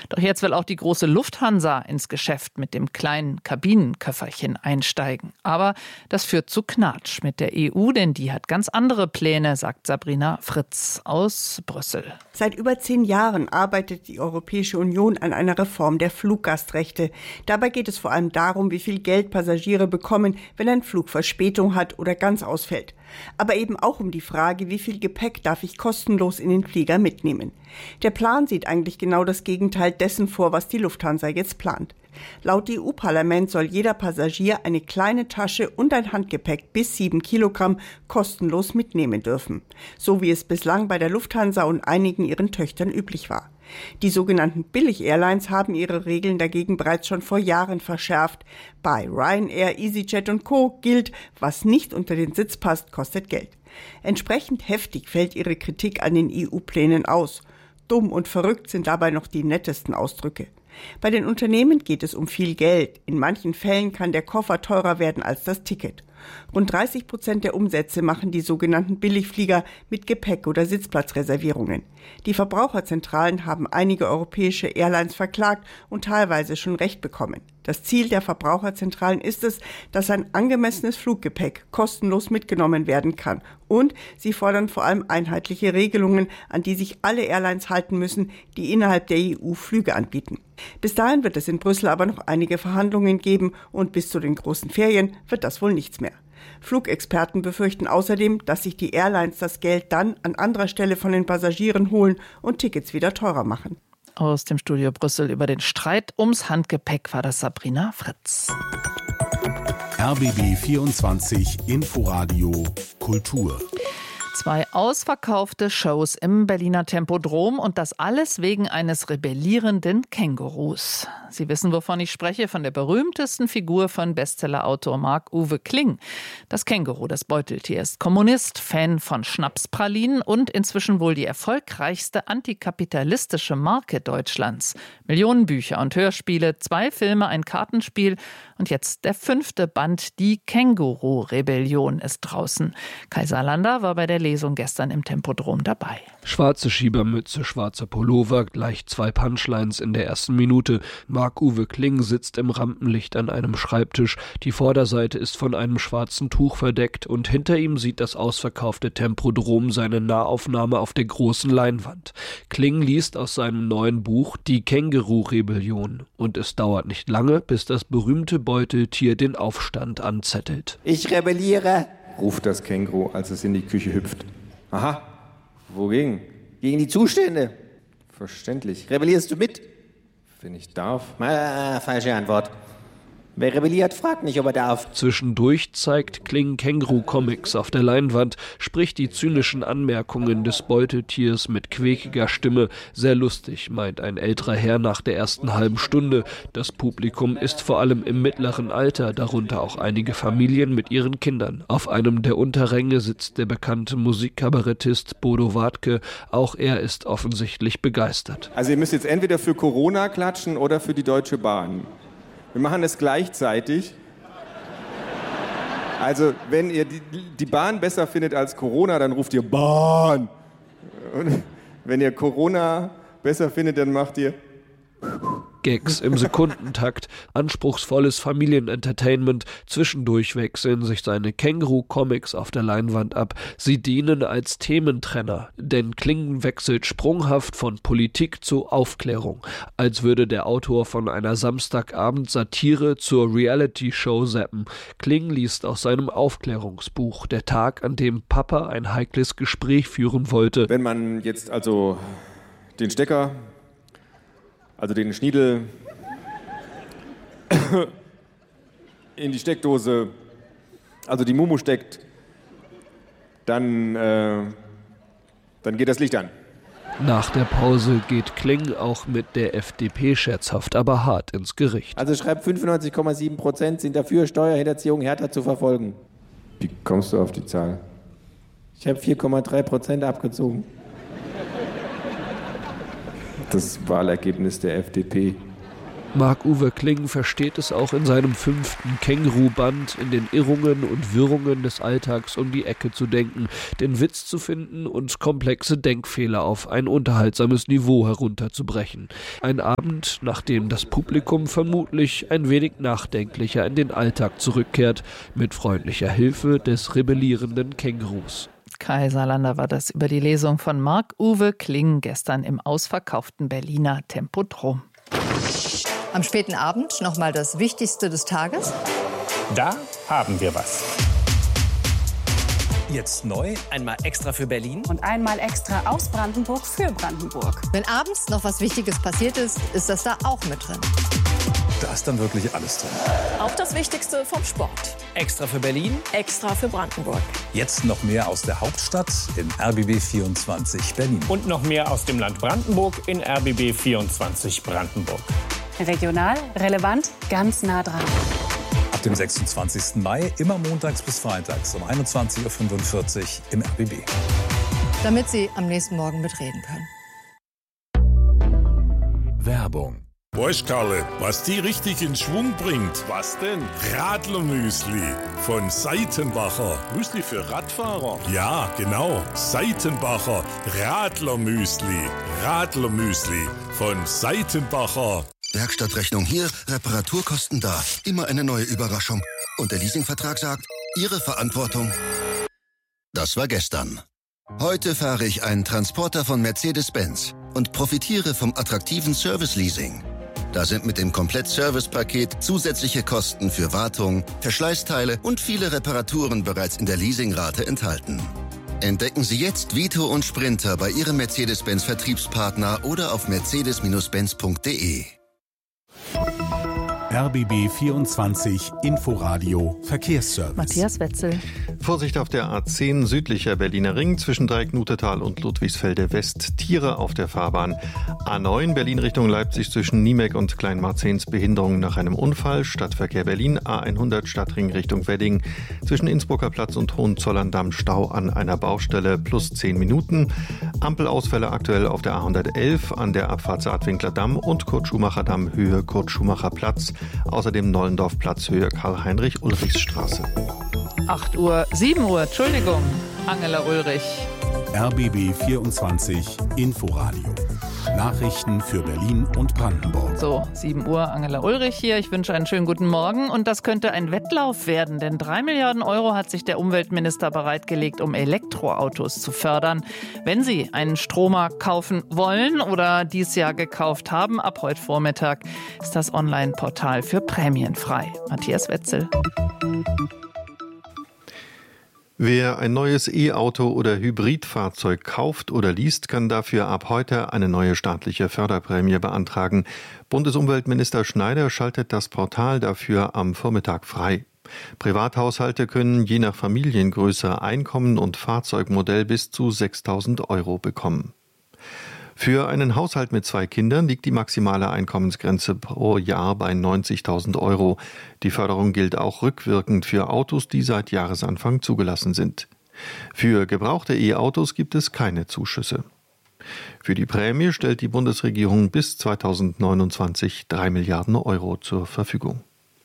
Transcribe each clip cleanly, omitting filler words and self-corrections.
Doch jetzt will auch die große Lufthansa ins Geschäft mit dem kleinen Kabinenköfferchen einsteigen. Aber das führt zu Knatsch mit der EU, denn die hat ganz andere Pläne, sagt Sabrina Fritz aus Brüssel. Seit über 10 Jahren arbeitet die Europäische Union an einer Reform der Fluggastrechte. Dabei geht es vor allem darum, wie viel Geld Passagiere bekommen, wenn ein Flug Verspätung hat oder ganz ausfällt. Aber eben auch um die Frage, wie viel Gepäck darf ich kostenlos in den Flieger mitnehmen. Der Plan sieht eigentlich genau das Gegenteil dessen vor, was die Lufthansa jetzt plant. Laut EU-Parlament soll jeder Passagier eine kleine Tasche und ein Handgepäck bis 7 Kilogramm kostenlos mitnehmen dürfen. So wie es bislang bei der Lufthansa und einigen ihren Töchtern üblich war. Die sogenannten Billig-Airlines haben ihre Regeln dagegen bereits schon vor Jahren verschärft. Bei Ryanair, EasyJet und Co. gilt, was nicht unter den Sitz passt, kostet Geld. Entsprechend heftig fällt ihre Kritik an den EU-Plänen aus. Dumm und verrückt sind dabei noch die nettesten Ausdrücke. Bei den Unternehmen geht es um viel Geld. In manchen Fällen kann der Koffer teurer werden als das Ticket. Rund 30% der Umsätze machen die sogenannten Billigflieger mit Gepäck- oder Sitzplatzreservierungen. Die Verbraucherzentralen haben einige europäische Airlines verklagt und teilweise schon Recht bekommen. Das Ziel der Verbraucherzentralen ist es, dass ein angemessenes Fluggepäck kostenlos mitgenommen werden kann. Und sie fordern vor allem einheitliche Regelungen, an die sich alle Airlines halten müssen, die innerhalb der EU Flüge anbieten. Bis dahin wird es in Brüssel aber noch einige Verhandlungen geben und bis zu den großen Ferien wird das wohl nichts mehr. Flugexperten befürchten außerdem, dass sich die Airlines das Geld dann an anderer Stelle von den Passagieren holen und Tickets wieder teurer machen. Aus dem Studio Brüssel über den Streit ums Handgepäck war das Sabrina Fritz. RBB 24 Inforadio Kultur. 2 ausverkaufte Shows im Berliner Tempodrom und das alles wegen eines rebellierenden Kängurus. Sie wissen, wovon ich spreche, von der berühmtesten Figur von Bestsellerautor Marc-Uwe Kling. Das Känguru, das Beuteltier, ist Kommunist, Fan von Schnapspralinen und inzwischen wohl die erfolgreichste antikapitalistische Marke Deutschlands. Millionen Bücher und Hörspiele, 2 Filme, ein Kartenspiel und jetzt der 5. Band, die Känguru-Rebellion, ist draußen. Kai Salander war bei der Lesung gestern im Tempodrom dabei. Schwarze Schiebermütze, schwarzer Pullover, gleich 2 Punchlines in der ersten Minute. Marc-Uwe Kling sitzt im Rampenlicht an einem Schreibtisch. Die Vorderseite ist von einem schwarzen Tuch verdeckt und hinter ihm sieht das ausverkaufte Tempodrom seine Nahaufnahme auf der großen Leinwand. Kling liest aus seinem neuen Buch Die Känguru-Rebellion. Und es dauert nicht lange, bis das berühmte Beuteltier den Aufstand anzettelt. Ich rebelliere, ruft das Känguru, als es in die Küche hüpft. Aha, wogegen? Gegen die Zustände. Verständlich. Rebellierst du mit? Wenn ich darf. Falsche Antwort. Wer rebelliert, fragt nicht, ob er darf. Zwischendurch zeigt Kling Känguru-Comics auf der Leinwand, spricht die zynischen Anmerkungen des Beuteltiers mit quäkiger Stimme. Sehr lustig, meint ein älterer Herr nach der ersten halben Stunde. Das Publikum ist vor allem im mittleren Alter, darunter auch einige Familien mit ihren Kindern. Auf einem der Unterränge sitzt der bekannte Musikkabarettist Bodo Wartke. Auch er ist offensichtlich begeistert. Also ihr müsst jetzt entweder für Corona klatschen oder für die Deutsche Bahn. Wir machen es gleichzeitig. Also, wenn ihr die Bahn besser findet als Corona, dann ruft ihr Bahn. Und wenn ihr Corona besser findet, dann macht ihr Gags im Sekundentakt, anspruchsvolles Familienentertainment. Zwischendurch wechseln sich seine Känguru-Comics auf der Leinwand ab. Sie dienen als Thementrenner, denn Kling wechselt sprunghaft von Politik zu Aufklärung, als würde der Autor von einer Samstagabend-Satire zur Reality-Show zappen. Kling liest aus seinem Aufklärungsbuch, der Tag, an dem Papa ein heikles Gespräch führen wollte. Wenn man jetzt also den Stecker, also den Schniedel in die Steckdose, also die Mumu steckt, dann geht das Licht an. Nach der Pause geht Kling auch mit der FDP scherzhaft, aber hart ins Gericht. Also schreibt 95,7% sind dafür, Steuerhinterziehung härter zu verfolgen. Wie kommst du auf die Zahl? Ich habe 4,3% abgezogen. Das Wahlergebnis der FDP. Marc-Uwe Kling versteht es auch in seinem 5. Känguru-Band, in den Irrungen und Wirrungen des Alltags um die Ecke zu denken, den Witz zu finden und komplexe Denkfehler auf ein unterhaltsames Niveau herunterzubrechen. Ein Abend, nachdem das Publikum vermutlich ein wenig nachdenklicher in den Alltag zurückkehrt, mit freundlicher Hilfe des rebellierenden Kängurus. Kai Salander war das über die Lesung von Marc-Uwe Kling gestern im ausverkauften Berliner Tempodrom. Am späten Abend nochmal das Wichtigste des Tages. Da haben wir was. Jetzt neu, einmal extra für Berlin. Und einmal extra aus Brandenburg für Brandenburg. Wenn abends noch was Wichtiges passiert ist, ist das da auch mit drin. Da ist dann wirklich alles drin. Auch das Wichtigste vom Sport. Extra für Berlin. Extra für Brandenburg. Jetzt noch mehr aus der Hauptstadt in RBB 24 Berlin. Und noch mehr aus dem Land Brandenburg in RBB 24 Brandenburg. Regional, relevant, ganz nah dran. Ab dem 26. Mai, immer montags bis freitags um 21.45 Uhr im RBB. Damit Sie am nächsten Morgen mitreden können. Werbung. Weißt Karle, was die richtig in Schwung bringt? Was denn? Radlermüsli von Seitenbacher. Müsli für Radfahrer? Ja, genau. Seitenbacher Radlermüsli. Radlermüsli von Seitenbacher. Werkstattrechnung hier, Reparaturkosten da. Immer eine neue Überraschung. Und der Leasingvertrag sagt, Ihre Verantwortung. Das war gestern. Heute fahre ich einen Transporter von Mercedes-Benz und profitiere vom attraktiven Service-Leasing. Da sind mit dem Komplett-Service-Paket zusätzliche Kosten für Wartung, Verschleißteile und viele Reparaturen bereits in der Leasingrate enthalten. Entdecken Sie jetzt Vito und Sprinter bei Ihrem Mercedes-Benz-Vertriebspartner oder auf mercedes-benz.de. RBB 24 Inforadio Verkehrsservice. Matthias Wetzel. Vorsicht auf der A10 südlicher Berliner Ring zwischen Dreiecknutetal und Ludwigsfelde West. Tiere auf der Fahrbahn. A9 Berlin Richtung Leipzig zwischen Niemek und Kleinmarzens Behinderung nach einem Unfall. Stadtverkehr Berlin. A100 Stadtring Richtung Wedding zwischen Innsbrucker Platz und Hohenzollern-Damm Stau an einer Baustelle plus 10 Minuten. Ampelausfälle aktuell auf der A111 an der Abfahrt Saatwinkler Damm und Kurt-Schumacher-Damm Höhe Kurt-Schumacher-Platz. Außerdem Nollendorf-Platz Höhe Karl-Heinrich-Ulrichs-Straße. 7 Uhr, Entschuldigung, Angela Ulrich. RBB 24 Inforadio. Nachrichten für Berlin und Brandenburg. So, 7 Uhr, Angela Ulrich hier. Ich wünsche einen schönen guten Morgen. Und das könnte ein Wettlauf werden, denn 3 Milliarden Euro hat sich der Umweltminister bereitgelegt, um Elektroautos zu fördern. Wenn Sie einen Stromer kaufen wollen oder dies Jahr gekauft haben, ab heute Vormittag ist das Online-Portal für Prämien frei. Matthias Wetzel. Wer ein neues E-Auto oder Hybridfahrzeug kauft oder least, kann dafür ab heute eine neue staatliche Förderprämie beantragen. Bundesumweltminister Schneider schaltet das Portal dafür am Vormittag frei. Privathaushalte können je nach Familiengröße, Einkommen und Fahrzeugmodell bis zu 6.000 Euro bekommen. Für einen Haushalt mit 2 Kindern liegt die maximale Einkommensgrenze pro Jahr bei 90.000 Euro. Die Förderung gilt auch rückwirkend für Autos, die seit Jahresanfang zugelassen sind. Für gebrauchte E-Autos gibt es keine Zuschüsse. Für die Prämie stellt die Bundesregierung bis 2029 3 Milliarden Euro zur Verfügung.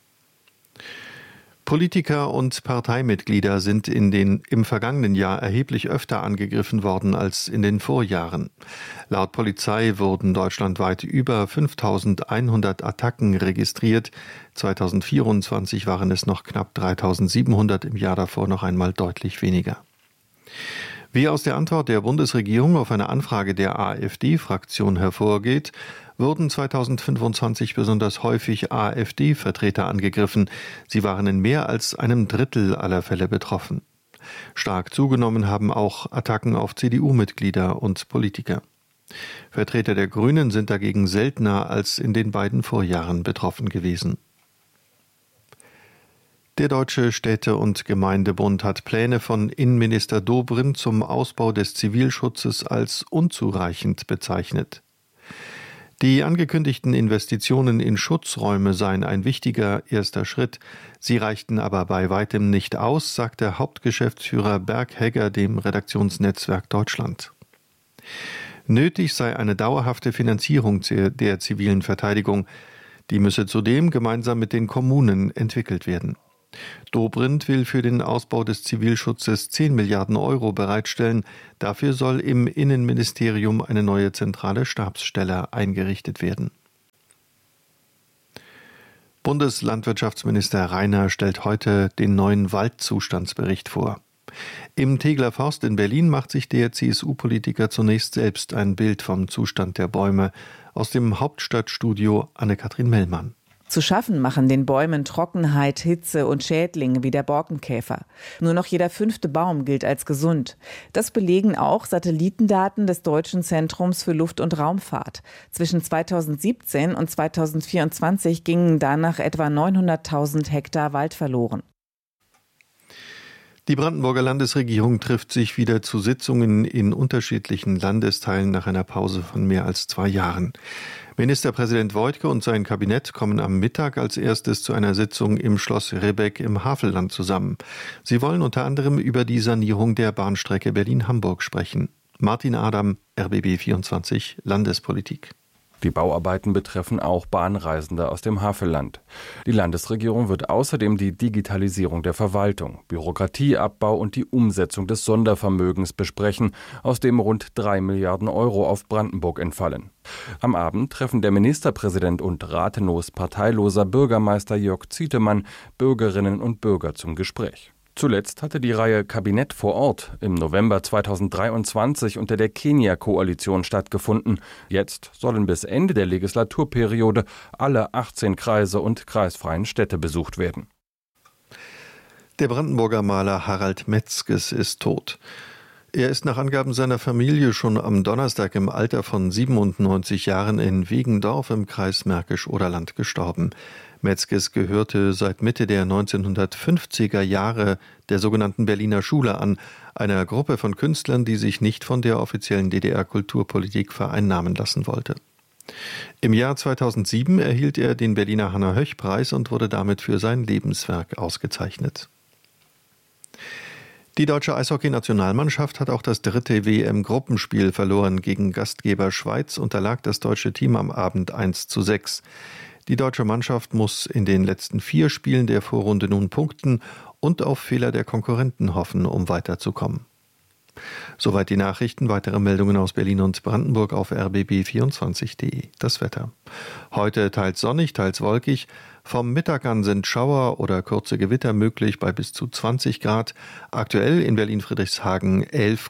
Politiker und Parteimitglieder sind im vergangenen Jahr erheblich öfter angegriffen worden als in den Vorjahren. Laut Polizei wurden deutschlandweit über 5.100 Attacken registriert. 2024 waren es noch knapp 3.700, im Jahr davor noch einmal deutlich weniger. Wie aus der Antwort der Bundesregierung auf eine Anfrage der AfD-Fraktion hervorgeht, wurden 2025 besonders häufig AfD-Vertreter angegriffen. Sie waren in mehr als einem Drittel aller Fälle betroffen. Stark zugenommen haben auch Attacken auf CDU-Mitglieder und Politiker. Vertreter der Grünen sind dagegen seltener als in den beiden Vorjahren betroffen gewesen. Der Deutsche Städte- und Gemeindebund hat Pläne von Innenminister Dobrindt zum Ausbau des Zivilschutzes als unzureichend bezeichnet. Die angekündigten Investitionen in Schutzräume seien ein wichtiger erster Schritt. Sie reichten aber bei weitem nicht aus, sagte Hauptgeschäftsführer Berg Hegger dem Redaktionsnetzwerk Deutschland. Nötig sei eine dauerhafte Finanzierung der zivilen Verteidigung. Die müsse zudem gemeinsam mit den Kommunen entwickelt werden. Dobrindt will für den Ausbau des Zivilschutzes 10 Milliarden Euro bereitstellen. Dafür soll im Innenministerium eine neue zentrale Stabsstelle eingerichtet werden. Bundeslandwirtschaftsminister Reiner stellt heute den neuen Waldzustandsbericht vor. Im Tegeler Forst in Berlin macht sich der CSU-Politiker zunächst selbst ein Bild vom Zustand der Bäume. Aus dem Hauptstadtstudio Anne-Kathrin Mellmann. Zu schaffen machen den Bäumen Trockenheit, Hitze und Schädlinge wie der Borkenkäfer. Nur noch jeder 5. Baum gilt als gesund. Das belegen auch Satellitendaten des Deutschen Zentrums für Luft- und Raumfahrt. Zwischen 2017 und 2024 gingen danach etwa 900.000 Hektar Wald verloren. Die Brandenburger Landesregierung trifft sich wieder zu Sitzungen in unterschiedlichen Landesteilen nach einer Pause von mehr als 2 Jahren. Ministerpräsident Woidke und sein Kabinett kommen am Mittag als erstes zu einer Sitzung im Schloss Ribbeck im Havelland zusammen. Sie wollen unter anderem über die Sanierung der Bahnstrecke Berlin-Hamburg sprechen. Martin Adam, RBB 24 Landespolitik. Die Bauarbeiten betreffen auch Bahnreisende aus dem Havelland. Die Landesregierung wird außerdem die Digitalisierung der Verwaltung, Bürokratieabbau und die Umsetzung des Sondervermögens besprechen, aus dem rund 3 Milliarden Euro auf Brandenburg entfallen. Am Abend treffen der Ministerpräsident und Rathenows parteiloser Bürgermeister Jörg Zietemann Bürgerinnen und Bürger zum Gespräch. Zuletzt hatte die Reihe Kabinett vor Ort im November 2023 unter der Kenia-Koalition stattgefunden. Jetzt sollen bis Ende der Legislaturperiode alle 18 Kreise und kreisfreien Städte besucht werden. Der Brandenburger Maler Harald Metzges ist tot. Er ist nach Angaben seiner Familie schon am Donnerstag im Alter von 97 Jahren in Wegendorf im Kreis Märkisch-Oderland gestorben. Metzges gehörte seit Mitte der 1950er Jahre der sogenannten Berliner Schule an, einer Gruppe von Künstlern, die sich nicht von der offiziellen DDR-Kulturpolitik vereinnahmen lassen wollte. Im Jahr 2007 erhielt er den Berliner Hannah-Höch-Preis und wurde damit für sein Lebenswerk ausgezeichnet. Die deutsche Eishockey-Nationalmannschaft hat auch das 3. WM-Gruppenspiel verloren. Gegen Gastgeber Schweiz unterlag das deutsche Team am Abend 1:6. Die deutsche Mannschaft muss in den letzten 4 Spielen der Vorrunde nun punkten und auf Fehler der Konkurrenten hoffen, um weiterzukommen. Soweit die Nachrichten. Weitere Meldungen aus Berlin und Brandenburg auf rbb24.de. Das Wetter. Heute teils sonnig, teils wolkig. Vom Mittag an sind Schauer oder kurze Gewitter möglich bei bis zu 20 Grad. Aktuell in Berlin-Friedrichshagen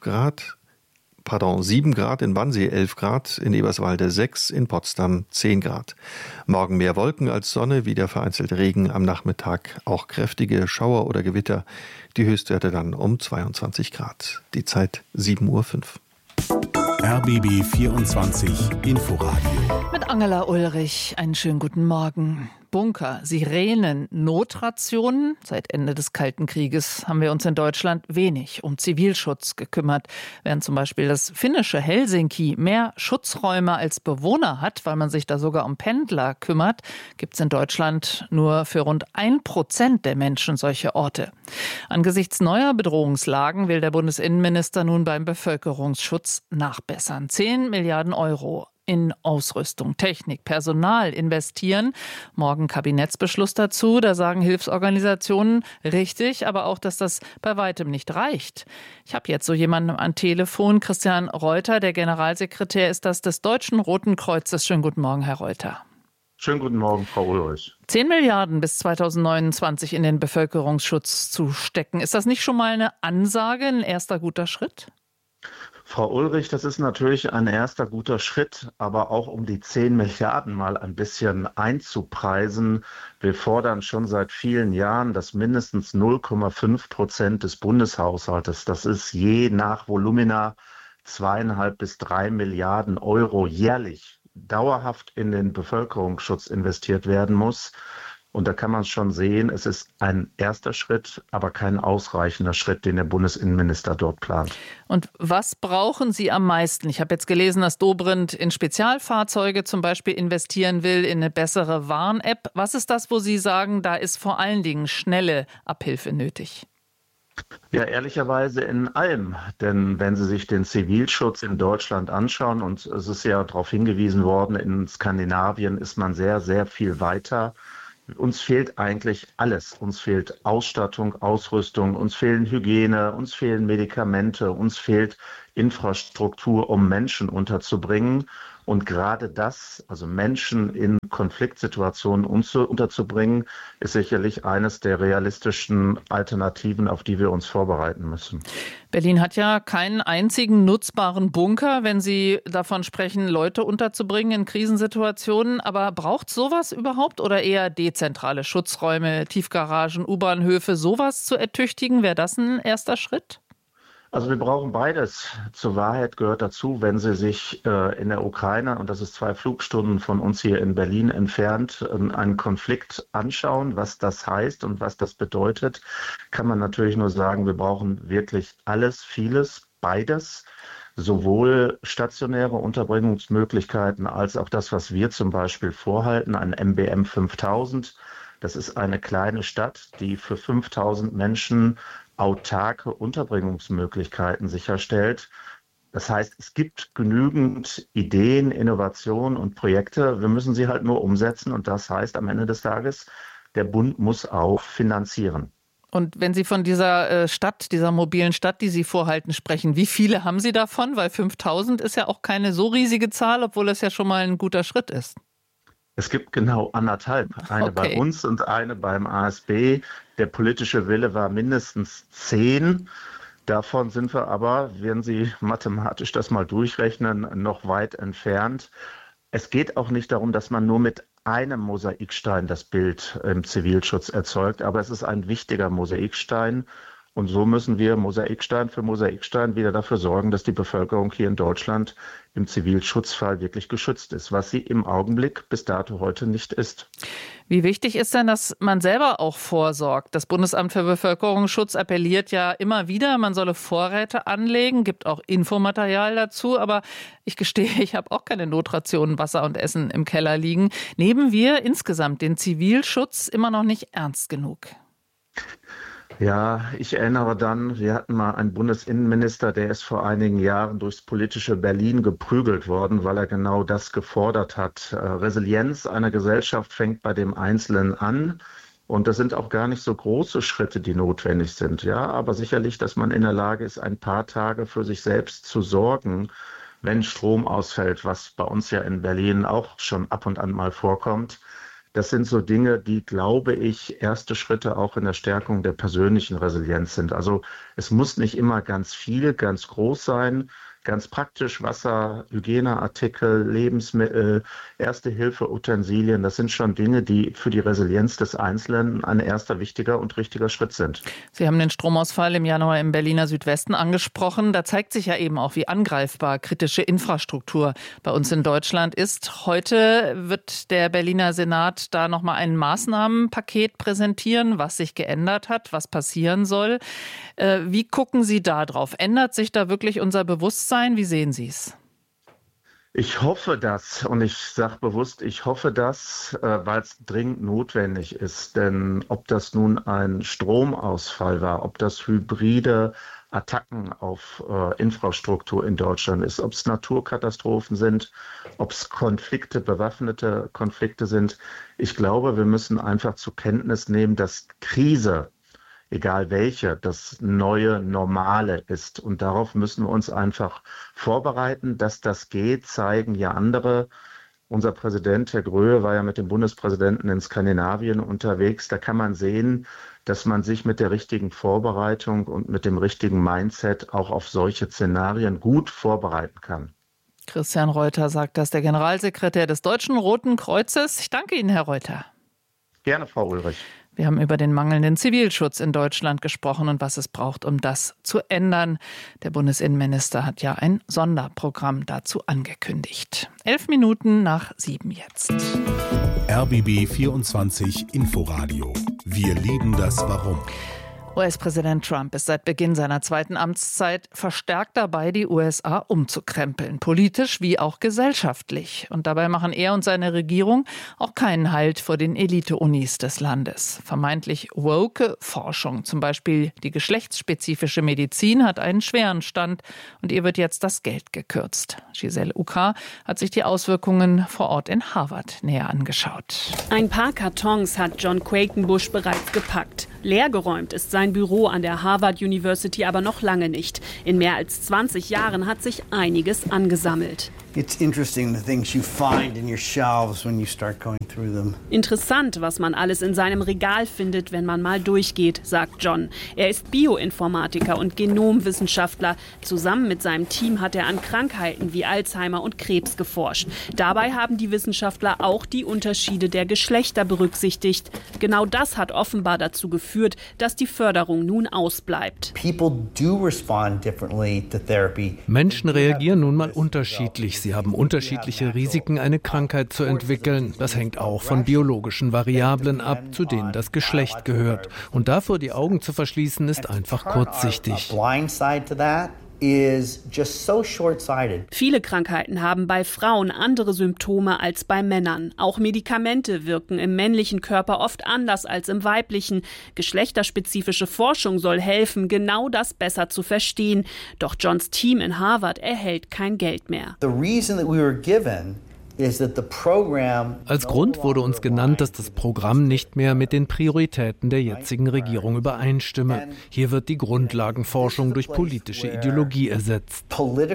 7 Grad, in Wannsee 11 Grad, in Eberswalde 6, in Potsdam 10 Grad. Morgen mehr Wolken als Sonne, wieder vereinzelt Regen, am Nachmittag auch kräftige Schauer oder Gewitter. Die Höchstwerte dann um 22 Grad. Die Zeit 7:05 Uhr. RBB 24 Inforadio. Mit Angela Ulrich, einen schönen guten Morgen. Bunker, Sirenen, Notrationen. Seit Ende des Kalten Krieges haben wir uns in Deutschland wenig um Zivilschutz gekümmert. Während zum Beispiel das finnische Helsinki mehr Schutzräume als Bewohner hat, weil man sich da sogar um Pendler kümmert, gibt es in Deutschland nur für rund 1% der Menschen solche Orte. Angesichts neuer Bedrohungslagen will der Bundesinnenminister nun beim Bevölkerungsschutz nachbessern. 10 Milliarden Euro in Ausrüstung, Technik, Personal investieren. Morgen Kabinettsbeschluss dazu. Da sagen Hilfsorganisationen richtig, aber auch, dass das bei weitem nicht reicht. Ich habe jetzt so jemanden am Telefon. Christian Reuter, der Generalsekretär ist das des Deutschen Roten Kreuzes. Schönen guten Morgen, Herr Reuter. Schönen guten Morgen, Frau Ulrich. 10 Milliarden bis 2029 in den Bevölkerungsschutz zu stecken. Ist das nicht schon mal eine Ansage, ein erster guter Schritt? Frau Ulrich, das ist natürlich ein erster guter Schritt, aber auch um die 10 Milliarden mal ein bisschen einzupreisen. Wir fordern schon seit vielen Jahren, dass mindestens 0,5% des Bundeshaushaltes, das ist je nach Volumina 2,5 bis 3 Milliarden Euro jährlich, dauerhaft in den Bevölkerungsschutz investiert werden muss. Und da kann man schon sehen, es ist ein erster Schritt, aber kein ausreichender Schritt, den der Bundesinnenminister dort plant. Und was brauchen Sie am meisten? Ich habe jetzt gelesen, dass Dobrindt in Spezialfahrzeuge zum Beispiel investieren will, in eine bessere Warn-App. Was ist das, wo Sie sagen, da ist vor allen Dingen schnelle Abhilfe nötig? Ja, ehrlicherweise in allem. Denn wenn Sie sich den Zivilschutz in Deutschland anschauen, und es ist ja darauf hingewiesen worden, in Skandinavien ist man sehr, sehr viel weiter. Uns fehlt eigentlich alles. Uns fehlt Ausstattung, Ausrüstung, uns fehlen Hygiene, uns fehlen Medikamente, uns fehlt Infrastruktur, um Menschen unterzubringen. Und gerade das, also Menschen in Konfliktsituationen unterzubringen, ist sicherlich eines der realistischen Alternativen, auf die wir uns vorbereiten müssen. Berlin hat ja keinen einzigen nutzbaren Bunker, wenn Sie davon sprechen, Leute unterzubringen in Krisensituationen. Aber braucht sowas überhaupt oder eher dezentrale Schutzräume, Tiefgaragen, U-Bahnhöfe, sowas zu ertüchtigen? Wäre das ein erster Schritt? Also wir brauchen beides. Zur Wahrheit gehört dazu, wenn Sie sich in der Ukraine, und das ist 2 Flugstunden von uns hier in Berlin entfernt, einen Konflikt anschauen, was das heißt und was das bedeutet, kann man natürlich nur sagen, wir brauchen wirklich alles, vieles, beides. Sowohl stationäre Unterbringungsmöglichkeiten als auch das, was wir zum Beispiel vorhalten, ein MBM 5000. Das ist eine kleine Stadt, die für 5000 Menschen autarke Unterbringungsmöglichkeiten sicherstellt. Das heißt, es gibt genügend Ideen, Innovationen und Projekte. Wir müssen sie halt nur umsetzen. Und das heißt am Ende des Tages, der Bund muss auch finanzieren. Und wenn Sie von dieser Stadt, dieser mobilen Stadt, die Sie vorhalten, sprechen, wie viele haben Sie davon? Weil 5000 ist ja auch keine so riesige Zahl, obwohl es ja schon mal ein guter Schritt ist. Es gibt genau 1,5. Eine bei uns und eine beim ASB. Der politische Wille war mindestens 10. Davon sind wir aber, wenn Sie mathematisch das mal durchrechnen, noch weit entfernt. Es geht auch nicht darum, dass man nur mit einem Mosaikstein das Bild im Zivilschutz erzeugt, aber es ist ein wichtiger Mosaikstein. Und so müssen wir Mosaikstein für Mosaikstein wieder dafür sorgen, dass die Bevölkerung hier in Deutschland im Zivilschutzfall wirklich geschützt ist, was sie im Augenblick bis dato heute nicht ist. Wie wichtig ist denn, dass man selber auch vorsorgt? Das Bundesamt für Bevölkerungsschutz appelliert ja immer wieder, man solle Vorräte anlegen, gibt auch Infomaterial dazu. Aber ich gestehe, ich habe auch keine Notrationen Wasser und Essen im Keller liegen. Nehmen wir insgesamt den Zivilschutz immer noch nicht ernst genug? Ja, ich erinnere dann, wir hatten mal einen Bundesinnenminister, der ist vor einigen Jahren durchs politische Berlin geprügelt worden, weil er genau das gefordert hat. Resilienz einer Gesellschaft fängt bei dem Einzelnen an. Und das sind auch gar nicht so große Schritte, die notwendig sind. Ja, aber sicherlich, dass man in der Lage ist, ein paar Tage für sich selbst zu sorgen, wenn Strom ausfällt, was bei uns ja in Berlin auch schon ab und an mal vorkommt. Das sind so Dinge, die, glaube ich, erste Schritte auch in der Stärkung der persönlichen Resilienz sind. Also es muss nicht immer ganz viel, ganz groß sein. Ganz praktisch Wasser, Hygieneartikel, Lebensmittel, Erste-Hilfe-Utensilien. Das sind schon Dinge, die für die Resilienz des Einzelnen ein erster wichtiger und richtiger Schritt sind. Sie haben den Stromausfall im Januar im Berliner Südwesten angesprochen. Da zeigt sich ja eben auch, wie angreifbar kritische Infrastruktur bei uns in Deutschland ist. Heute wird der Berliner Senat da nochmal ein Maßnahmenpaket präsentieren, was sich geändert hat, was passieren soll. Wie gucken Sie da drauf? Ändert sich da wirklich unser Bewusstsein? Wie sehen Sie es? Ich hoffe das, und ich sage bewusst, ich hoffe das, weil es dringend notwendig ist. Denn ob das nun ein Stromausfall war, ob das hybride Attacken auf Infrastruktur in Deutschland ist, ob es Naturkatastrophen sind, ob es Konflikte, bewaffnete Konflikte sind. Ich glaube, wir müssen einfach zur Kenntnis nehmen, dass Krise, egal welche, das neue Normale ist. Und darauf müssen wir uns einfach vorbereiten. Dass das geht, zeigen ja andere. Unser Präsident, Herr Gröhe, war ja mit dem Bundespräsidenten in Skandinavien unterwegs. Da kann man sehen, dass man sich mit der richtigen Vorbereitung und mit dem richtigen Mindset auch auf solche Szenarien gut vorbereiten kann. Christian Reuter sagt das, der Generalsekretär des Deutschen Roten Kreuzes. Ich danke Ihnen, Herr Reuter. Gerne, Frau Ulrich. Wir haben über den mangelnden Zivilschutz in Deutschland gesprochen und was es braucht, um das zu ändern. Der Bundesinnenminister hat ja ein Sonderprogramm dazu angekündigt. 7:11 jetzt. RBB 24 Inforadio. Wir lieben das Warum. US-Präsident Trump ist seit Beginn seiner zweiten Amtszeit verstärkt dabei, die USA umzukrempeln, politisch wie auch gesellschaftlich. Und dabei machen er und seine Regierung auch keinen Halt vor den Elite-Unis des Landes. Vermeintlich woke Forschung, zum Beispiel die geschlechtsspezifische Medizin, hat einen schweren Stand und ihr wird jetzt das Geld gekürzt. Giselle Uka hat sich die Auswirkungen vor Ort in Harvard näher angeschaut. Ein paar Kartons hat John Quakenbush bereits gepackt. Leergeräumt ist sein Büro an der Harvard University aber noch lange nicht. In mehr als 20 Jahren hat sich einiges angesammelt. Interessant, was man alles in seinem Regal findet, wenn man mal durchgeht, sagt John. Er ist Bioinformatiker und Genomwissenschaftler. Zusammen mit seinem Team hat er an Krankheiten wie Alzheimer und Krebs geforscht. Dabei haben die Wissenschaftler auch die Unterschiede der Geschlechter berücksichtigt. Genau das hat offenbar dazu geführt, dass die Förderung nun ausbleibt. Menschen reagieren nun mal unterschiedlich. Sie haben unterschiedliche Risiken, eine Krankheit zu entwickeln. Das hängt auch von biologischen Variablen ab, zu denen das Geschlecht gehört. Und davor die Augen zu verschließen, ist einfach kurzsichtig. Viele Krankheiten haben bei Frauen andere Symptome als bei Männern. Auch Medikamente wirken im männlichen Körper oft anders als im weiblichen. Geschlechterspezifische Forschung soll helfen, genau das besser zu verstehen. Doch Johns Team in Harvard erhält kein Geld mehr. Als Grund wurde uns genannt, dass das Programm nicht mehr mit den Prioritäten der jetzigen Regierung übereinstimme. Hier wird die Grundlagenforschung durch politische Ideologie ersetzt.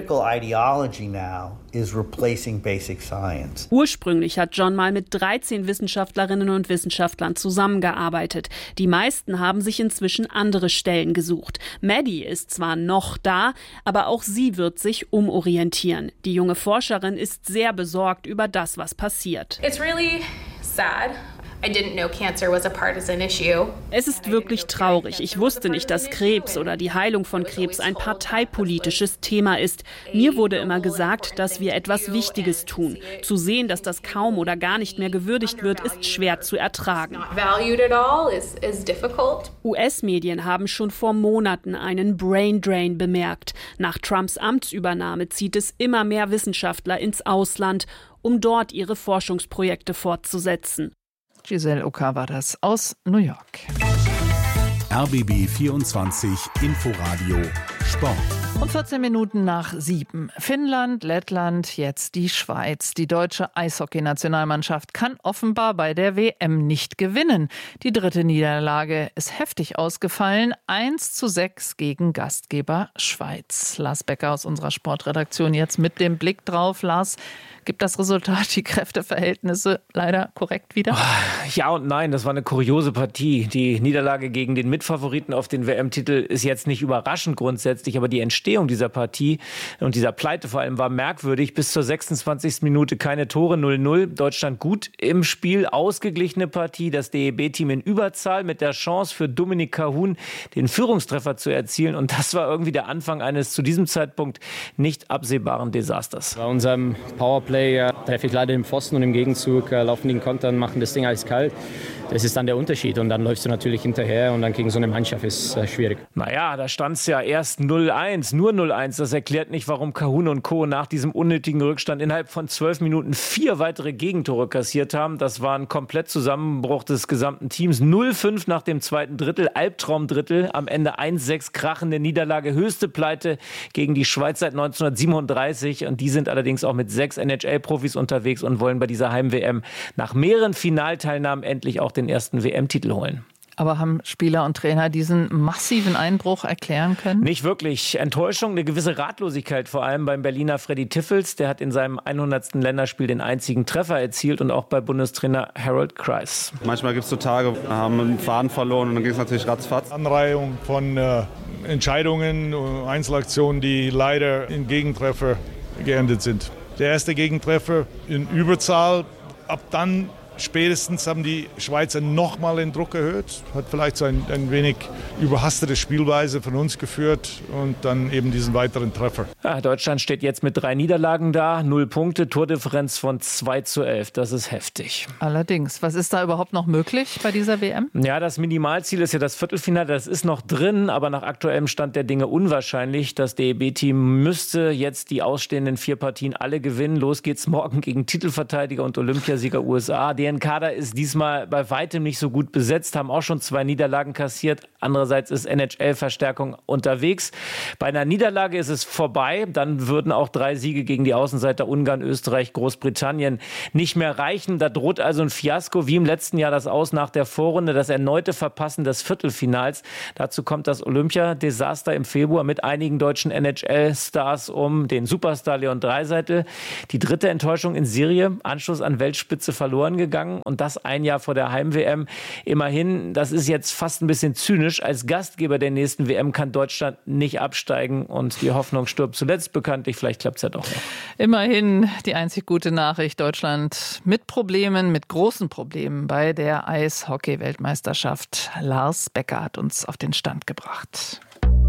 Ursprünglich hat John mal mit 13 Wissenschaftlerinnen und Wissenschaftlern zusammengearbeitet. Die meisten haben sich inzwischen andere Stellen gesucht. Maddie ist zwar noch da, aber auch sie wird sich umorientieren. Die junge Forscherin ist sehr besorgt über das, was passiert. It's really sad. I didn't know cancer was a partisan issue. Es ist wirklich traurig. Ich wusste nicht, dass Krebs oder die Heilung von Krebs ein parteipolitisches Thema ist. Mir wurde immer gesagt, dass wir etwas Wichtiges tun. Zu sehen, dass das kaum oder gar nicht mehr gewürdigt wird, ist schwer zu ertragen. US-Medien haben schon vor Monaten einen Brain Drain bemerkt. Nach Trumps Amtsübernahme zieht es immer mehr Wissenschaftler ins Ausland, um dort ihre Forschungsprojekte fortzusetzen. Giselle Uka war das aus New York. RBB 24 Inforadio Sport. Um 14 Minuten nach 7. Finnland, Lettland, jetzt die Schweiz. Die deutsche Eishockeynationalmannschaft kann offenbar bei der WM nicht gewinnen. Die dritte Niederlage ist heftig ausgefallen. 1:6 gegen Gastgeber Schweiz. Lars Becker aus unserer Sportredaktion jetzt mit dem Blick drauf. Lars, gibt das Resultat die Kräfteverhältnisse leider korrekt wieder? Ja und nein, das war eine kuriose Partie. Die Niederlage gegen den Mitfavoriten auf den WM-Titel ist jetzt nicht überraschend grundsätzlich, aber die Entstehung dieser Partie und dieser Pleite vor allem war merkwürdig. Bis zur 26. Minute keine Tore, 0:0. Deutschland gut im Spiel, ausgeglichene Partie. Das DEB-Team in Überzahl mit der Chance für Dominik Kahun, den Führungstreffer zu erzielen. Und das war irgendwie der Anfang eines zu diesem Zeitpunkt nicht absehbaren Desasters. Bei unserem Powerplay treffe ich leider den Pfosten und im Gegenzug laufen die in Kontern, machen das Ding eiskalt. Das ist dann der Unterschied und dann läufst du natürlich hinterher und dann gegen so eine Mannschaft ist schwierig. Naja, da stand es ja erst 0:1, nur 0:1. Das erklärt nicht, warum Kahun und Co. nach diesem unnötigen Rückstand innerhalb von 12 Minuten 4 weitere Gegentore kassiert haben. Das war ein komplett Zusammenbruch des gesamten Teams. 0:5 nach dem zweiten Drittel, Albtraumdrittel. Am Ende 1:6 krachende Niederlage, höchste Pleite gegen die Schweiz seit 1937. Und die sind allerdings auch mit 6 NHL-Profis unterwegs und wollen bei dieser Heim-WM nach mehreren Finalteilnahmen endlich auch den ersten WM-Titel holen. Aber haben Spieler und Trainer diesen massiven Einbruch erklären können? Nicht wirklich. Enttäuschung, eine gewisse Ratlosigkeit, vor allem beim Berliner Freddy Tiffels. Der hat in seinem 100. Länderspiel den einzigen Treffer erzielt und auch bei Bundestrainer Harold Kreis. Manchmal gibt es so Tage, wir haben einen Faden verloren und dann ging es natürlich ratzfatz. Anreihung von Entscheidungen, Einzelaktionen, die leider in Gegentreffer geendet sind. Der erste Gegentreffer in Überzahl, ab dann Spätestens haben die Schweizer nochmal den Druck erhöht, hat vielleicht so ein wenig überhastete Spielweise von uns geführt und dann eben diesen weiteren Treffer. Ja, Deutschland steht jetzt mit 3 Niederlagen da, 0 Punkte, Tordifferenz von 2:11. Das ist heftig. Allerdings, was ist da überhaupt noch möglich bei dieser WM? Ja, das Minimalziel ist ja das Viertelfinale, das ist noch drin, aber nach aktuellem Stand der Dinge unwahrscheinlich. Das DEB-Team müsste jetzt die ausstehenden 4 Partien alle gewinnen. Los geht's morgen gegen Titelverteidiger und Olympiasieger USA. Deren Kader ist diesmal bei weitem nicht so gut besetzt, haben auch schon 2 Niederlagen kassiert. Andererseits ist NHL-Verstärkung unterwegs. Bei einer Niederlage ist es vorbei. Dann würden auch 3 Siege gegen die Außenseiter Ungarn, Österreich, Großbritannien nicht mehr reichen. Da droht also ein Fiasko wie im letzten Jahr das Aus nach der Vorrunde, das erneute Verpassen des Viertelfinals. Dazu kommt das Olympiadesaster im Februar mit einigen deutschen NHL-Stars um den Superstar Leon Draisaitl. Die 3. Enttäuschung in Serie, Anschluss an Weltspitze verloren gegangen und das ein Jahr vor der Heim-WM. Immerhin, das ist jetzt fast ein bisschen zynisch, als Gastgeber der nächsten WM kann Deutschland nicht absteigen und die Hoffnung stirbt zuletzt bekanntlich. Vielleicht klappt es ja doch noch. Immerhin die einzig gute Nachricht, Deutschland mit Problemen, mit großen Problemen bei der Eishockey-Weltmeisterschaft. Lars Becker hat uns auf den Stand gebracht.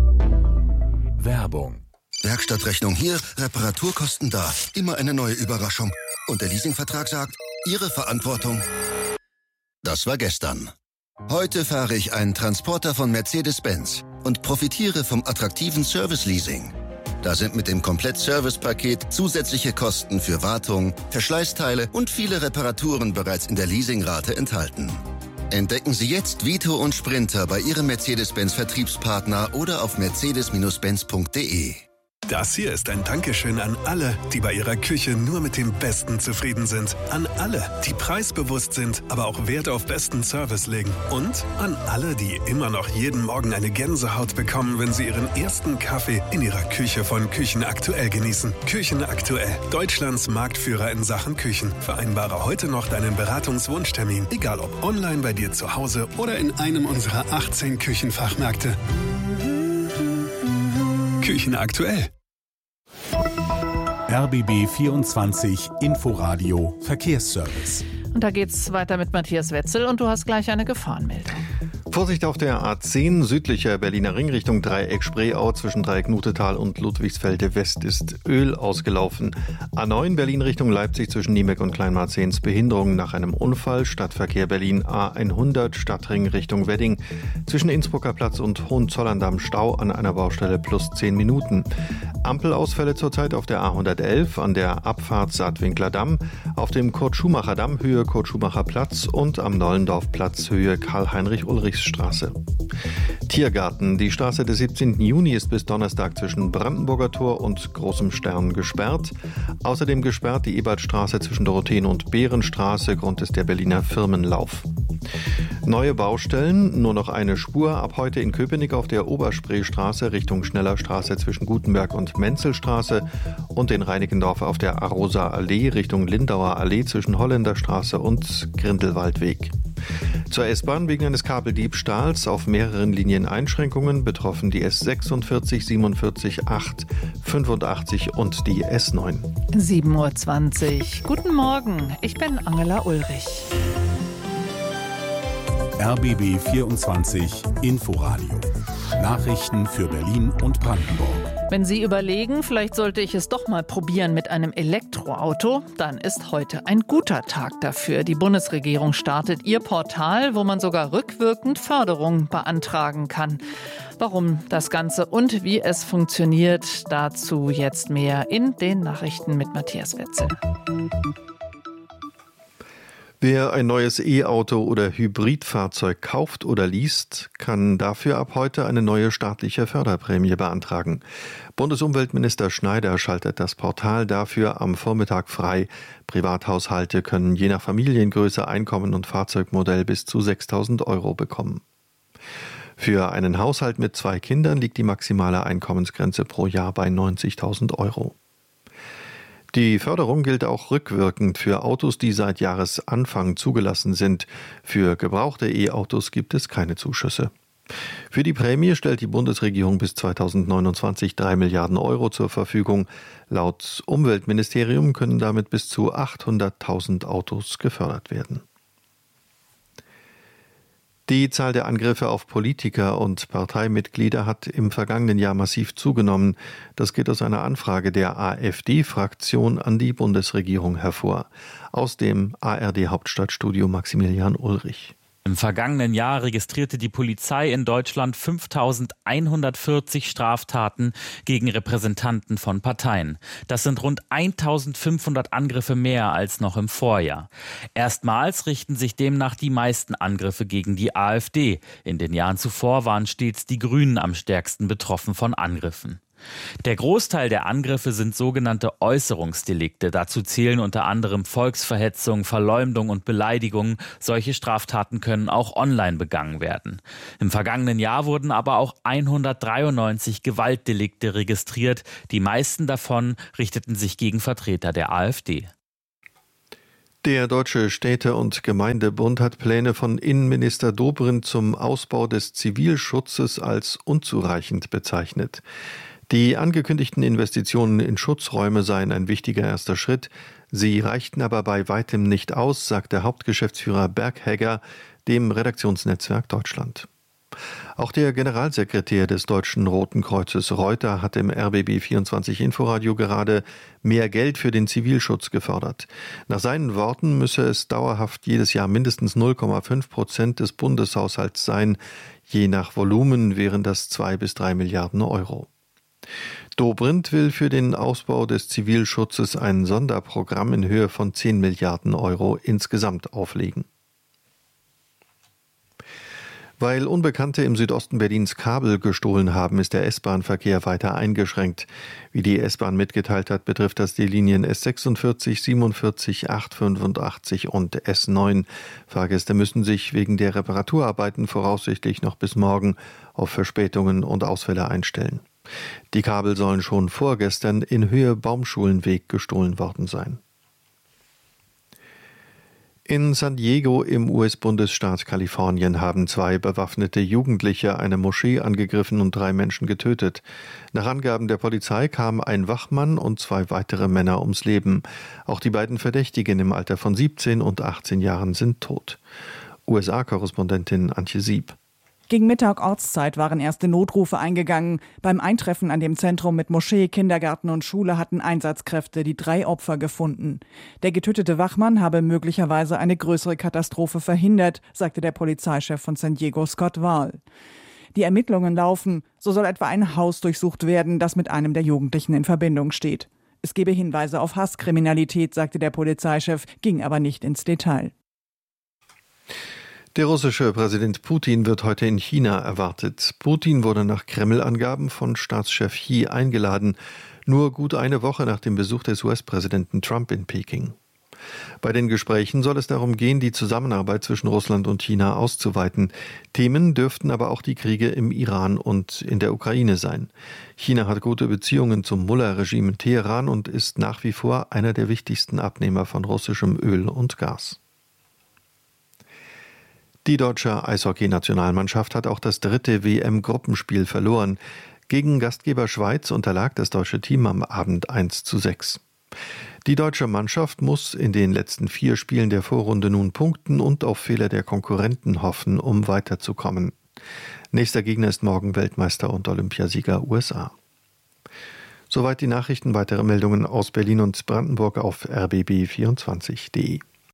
Werbung. Werkstattrechnung hier, Reparaturkosten da. Immer eine neue Überraschung. Und der Leasingvertrag sagt, Ihre Verantwortung. Das war gestern. Heute fahre ich einen Transporter von Mercedes-Benz und profitiere vom attraktiven Service-Leasing. Da sind mit dem Komplett-Service-Paket zusätzliche Kosten für Wartung, Verschleißteile und viele Reparaturen bereits in der Leasingrate enthalten. Entdecken Sie jetzt Vito und Sprinter bei Ihrem Mercedes-Benz-Vertriebspartner oder auf mercedes-benz.de. Das hier ist ein Dankeschön an alle, die bei ihrer Küche nur mit dem Besten zufrieden sind. An alle, die preisbewusst sind, aber auch Wert auf besten Service legen. Und an alle, die immer noch jeden Morgen eine Gänsehaut bekommen, wenn sie ihren ersten Kaffee in ihrer Küche von Küchen Aktuell genießen. Küchen Aktuell, Deutschlands Marktführer in Sachen Küchen. Vereinbare heute noch deinen Beratungswunschtermin, egal ob online bei dir zu Hause oder in einem unserer 18 Küchenfachmärkte. Küchen Aktuell. RBB 24 Inforadio Verkehrsservice. Und da geht's weiter mit Matthias Wetzel und du hast gleich eine Gefahrenmeldung. Vorsicht auf der A10 südlicher Berliner Ring Richtung Dreieck Spreeau zwischen Dreieck Nutetal und Ludwigsfelde West ist Öl ausgelaufen. A9 Berlin Richtung Leipzig zwischen Niemeck und Kleinmarzehns Behinderung nach einem Unfall. Stadtverkehr Berlin A100 Stadtring Richtung Wedding zwischen Innsbrucker Platz und Hohenzollern-Damm Stau an einer Baustelle plus 10 Minuten. Ampelausfälle zurzeit auf der A111 an der Abfahrt Saatwinkler Damm, auf dem Kurt-Schumacher-Damm Höhe Kurt-Schumacher-Platz und am Nollendorf-Platz Höhe Karl-Heinrich-Ulrichs Straße. Tiergarten. Die Straße des 17. Juni ist bis Donnerstag zwischen Brandenburger Tor und Großem Stern gesperrt. Außerdem gesperrt die Ebertstraße zwischen Dorotheen und Behrenstraße. Grund ist der Berliner Firmenlauf. Neue Baustellen, nur noch eine Spur. Ab heute in Köpenick auf der Oberspreestraße Richtung Schnellerstraße zwischen Gutenberg und Menzelstraße und in Reinickendorf auf der Arosa Allee Richtung Lindauer Allee zwischen Holländerstraße und Grindelwaldweg. Zur S-Bahn wegen eines Kabeldiebstahls auf mehreren Linien Einschränkungen betroffen die S46, 47, 8, 85 und die S9. 7:20 Uhr. Guten Morgen, ich bin Angela Ulrich. RBB 24 Inforadio. Nachrichten für Berlin und Brandenburg. Wenn Sie überlegen, vielleicht sollte ich es doch mal probieren mit einem Elektroauto, dann ist heute ein guter Tag dafür. Die Bundesregierung startet ihr Portal, wo man sogar rückwirkend Förderung beantragen kann. Warum das Ganze und wie es funktioniert, dazu jetzt mehr in den Nachrichten mit Matthias Wetzel. Wer ein neues E-Auto oder Hybridfahrzeug kauft oder least, kann dafür ab heute eine neue staatliche Förderprämie beantragen. Bundesumweltminister Schneider schaltet das Portal dafür am Vormittag frei. Privathaushalte können je nach Familiengröße, Einkommen und Fahrzeugmodell bis zu 6.000 € bekommen. Für einen Haushalt mit 2 Kindern liegt die maximale Einkommensgrenze pro Jahr bei 90.000 €. Die Förderung gilt auch rückwirkend für Autos, die seit Jahresanfang zugelassen sind. Für gebrauchte E-Autos gibt es keine Zuschüsse. Für die Prämie stellt die Bundesregierung bis 2029 3 Milliarden € zur Verfügung. Laut Umweltministerium können damit bis zu 800.000 Autos gefördert werden. Die Zahl der Angriffe auf Politiker und Parteimitglieder hat im vergangenen Jahr massiv zugenommen. Das geht aus einer Anfrage der AfD-Fraktion an die Bundesregierung hervor. Aus dem ARD-Hauptstadtstudio Maximilian Ulrich. Im vergangenen Jahr registrierte die Polizei in Deutschland 5.140 Straftaten gegen Repräsentanten von Parteien. Das sind rund 1.500 Angriffe mehr als noch im Vorjahr. Erstmals richten sich demnach die meisten Angriffe gegen die AfD. In den Jahren zuvor waren stets die Grünen am stärksten betroffen von Angriffen. Der Großteil der Angriffe sind sogenannte Äußerungsdelikte. Dazu zählen unter anderem Volksverhetzung, Verleumdung und Beleidigung. Solche Straftaten können auch online begangen werden. Im vergangenen Jahr wurden aber auch 193 Gewaltdelikte registriert. Die meisten davon richteten sich gegen Vertreter der AfD. Der Deutsche Städte- und Gemeindebund hat Pläne von Innenminister Dobrindt zum Ausbau des Zivilschutzes als unzureichend bezeichnet. Die angekündigten Investitionen in Schutzräume seien ein wichtiger erster Schritt. Sie reichten aber bei weitem nicht aus, sagt der Hauptgeschäftsführer Berghegger dem Redaktionsnetzwerk Deutschland. Auch der Generalsekretär des Deutschen Roten Kreuzes Reuter hat im RBB 24 Inforadio gerade mehr Geld für den Zivilschutz gefordert. Nach seinen Worten müsse es dauerhaft jedes Jahr mindestens 0,5% des Bundeshaushalts sein. Je nach Volumen wären das 2 bis 3 Milliarden Euro. Dobrindt will für den Ausbau des Zivilschutzes ein Sonderprogramm in Höhe von 10 Milliarden Euro insgesamt auflegen. Weil Unbekannte im Südosten Berlins Kabel gestohlen haben, ist der S-Bahn-Verkehr weiter eingeschränkt. Wie die S-Bahn mitgeteilt hat, betrifft das die Linien S46, 47, 885 und S9. Fahrgäste müssen sich wegen der Reparaturarbeiten voraussichtlich noch bis morgen auf Verspätungen und Ausfälle einstellen. Die Kabel sollen schon vorgestern in Höhe Baumschulenweg gestohlen worden sein. In San Diego im US-Bundesstaat Kalifornien haben 2 bewaffnete Jugendliche eine Moschee angegriffen und 3 Menschen getötet. Nach Angaben der Polizei kamen ein Wachmann und 2 weitere Männer ums Leben. Auch die beiden Verdächtigen im Alter von 17 und 18 Jahren sind tot. USA-Korrespondentin Antje Sieb. Gegen Mittag Ortszeit waren erste Notrufe eingegangen. Beim Eintreffen an dem Zentrum mit Moschee, Kindergarten und Schule hatten Einsatzkräfte die 3 Opfer gefunden. Der getötete Wachmann habe möglicherweise eine größere Katastrophe verhindert, sagte der Polizeichef von San Diego, Scott Wahl. Die Ermittlungen laufen. So soll etwa ein Haus durchsucht werden, das mit einem der Jugendlichen in Verbindung steht. Es gebe Hinweise auf Hasskriminalität, sagte der Polizeichef, ging aber nicht ins Detail. Der russische Präsident Putin wird heute in China erwartet. Putin wurde nach Kreml-Angaben von Staatschef Xi eingeladen, nur gut eine Woche nach dem Besuch des US-Präsidenten Trump in Peking. Bei den Gesprächen soll es darum gehen, die Zusammenarbeit zwischen Russland und China auszuweiten. Themen dürften aber auch die Kriege im Iran und in der Ukraine sein. China hat gute Beziehungen zum Mullah-Regime in Teheran und ist nach wie vor einer der wichtigsten Abnehmer von russischem Öl und Gas. Die deutsche Eishockey-Nationalmannschaft hat auch das 3. WM-Gruppenspiel verloren. Gegen Gastgeber Schweiz unterlag das deutsche Team am Abend 1:6. Die deutsche Mannschaft muss in den letzten 4 Spielen der Vorrunde nun punkten und auf Fehler der Konkurrenten hoffen, um weiterzukommen. Nächster Gegner ist morgen Weltmeister und Olympiasieger USA. Soweit die Nachrichten. Weitere Meldungen aus Berlin und Brandenburg auf rbb24.de.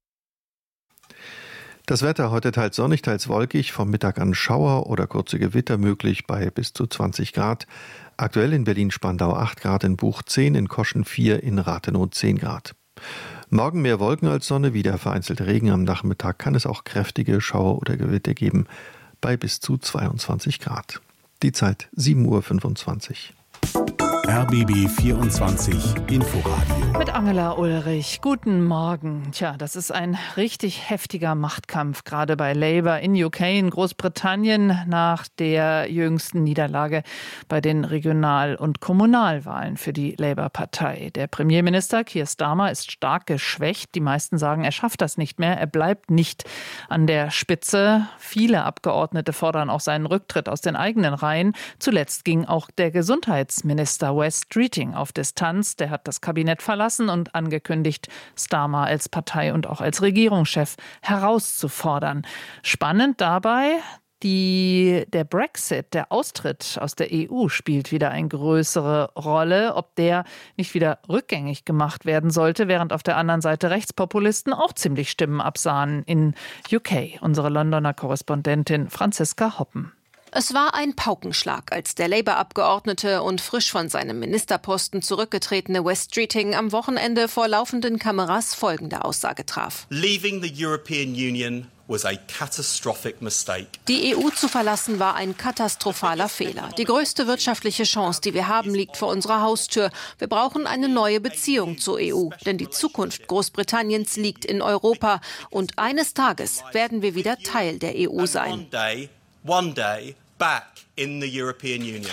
Das Wetter heute teils sonnig, teils wolkig, vom Mittag an Schauer oder kurze Gewitter möglich bei bis zu 20 Grad. Aktuell in Berlin-Spandau 8 Grad, in Buch 10, in Koschen 4, in Rathenow 10 Grad. Morgen mehr Wolken als Sonne, wieder vereinzelt Regen. Am Nachmittag kann es auch kräftige Schauer oder Gewitter geben, bei bis zu 22 Grad. Die Zeit 7:25 Uhr. RBB 24 Inforadio. Mit Angela Ulrich. Guten Morgen. Tja, das ist ein richtig heftiger Machtkampf, gerade bei Labour in UK, in Großbritannien, nach der jüngsten Niederlage bei den Regional- und Kommunalwahlen für die Labour-Partei. Der Premierminister Keir Starmer ist stark geschwächt. Die meisten sagen, er schafft das nicht mehr. Er bleibt nicht an der Spitze. Viele Abgeordnete fordern auch seinen Rücktritt aus den eigenen Reihen. Zuletzt ging auch der Gesundheitsminister Wes Streeting auf Distanz. Der hat das Kabinett verlassen und angekündigt, Starmer als Partei- und auch als Regierungschef herauszufordern. Spannend dabei: Der Brexit, der Austritt aus der EU, spielt wieder eine größere Rolle, ob der nicht wieder rückgängig gemacht werden sollte, während auf der anderen Seite Rechtspopulisten auch ziemlich Stimmen absahen in UK. Unsere Londoner Korrespondentin Franziska Hoppen. Es war ein Paukenschlag, als der Labour-Abgeordnete und frisch von seinem Ministerposten zurückgetretene Wes Streeting am Wochenende vor laufenden Kameras folgende Aussage traf. Leaving the European Union was a catastrophic mistake. Die EU zu verlassen war ein katastrophaler Fehler. Die größte wirtschaftliche Chance, die wir haben, liegt vor unserer Haustür. Wir brauchen eine neue Beziehung zur EU, denn die Zukunft Großbritanniens liegt in Europa. Und eines Tages werden wir wieder Teil der EU sein. One day, back in the European Union.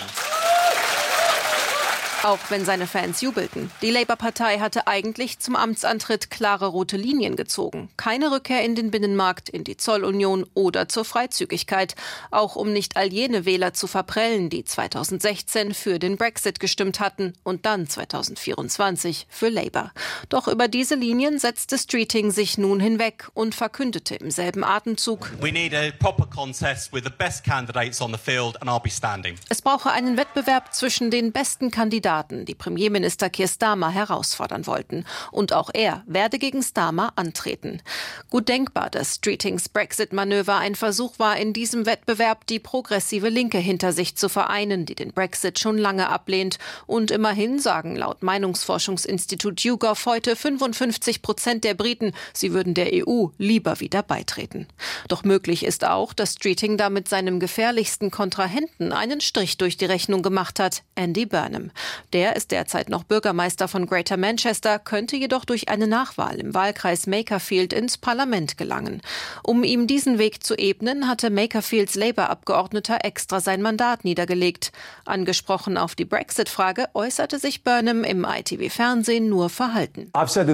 Auch wenn seine Fans jubelten. Die Labour-Partei hatte eigentlich zum Amtsantritt klare rote Linien gezogen. Keine Rückkehr in den Binnenmarkt, in die Zollunion oder zur Freizügigkeit. Auch um nicht all jene Wähler zu verprellen, die 2016 für den Brexit gestimmt hatten und dann 2024 für Labour. Doch über diese Linien setzte Streeting sich nun hinweg und verkündete im selben Atemzug: We need a proper contest with the best candidates on the field and I'll be standing. Es brauche einen Wettbewerb zwischen den besten Kandidaten, die Premierminister Keir Starmer herausfordern wollten. Und auch er werde gegen Starmer antreten. Gut denkbar, dass Streetings Brexit-Manöver ein Versuch war, in diesem Wettbewerb die progressive Linke hinter sich zu vereinen, die den Brexit schon lange ablehnt. Und immerhin sagen laut Meinungsforschungsinstitut YouGov heute 55% der Briten, sie würden der EU lieber wieder beitreten. Doch möglich ist auch, dass Streeting damit seinem gefährlichsten Kontrahenten einen Strich durch die Rechnung gemacht hat, Andy Burnham. Der ist derzeit noch Bürgermeister von Greater Manchester, könnte jedoch durch eine Nachwahl im Wahlkreis Makerfield ins Parlament gelangen. Um ihm diesen Weg zu ebnen, hatte Makerfields Labour-Abgeordneter extra sein Mandat niedergelegt. Angesprochen auf die Brexit-Frage äußerte sich Burnham im ITV-Fernsehen nur verhalten.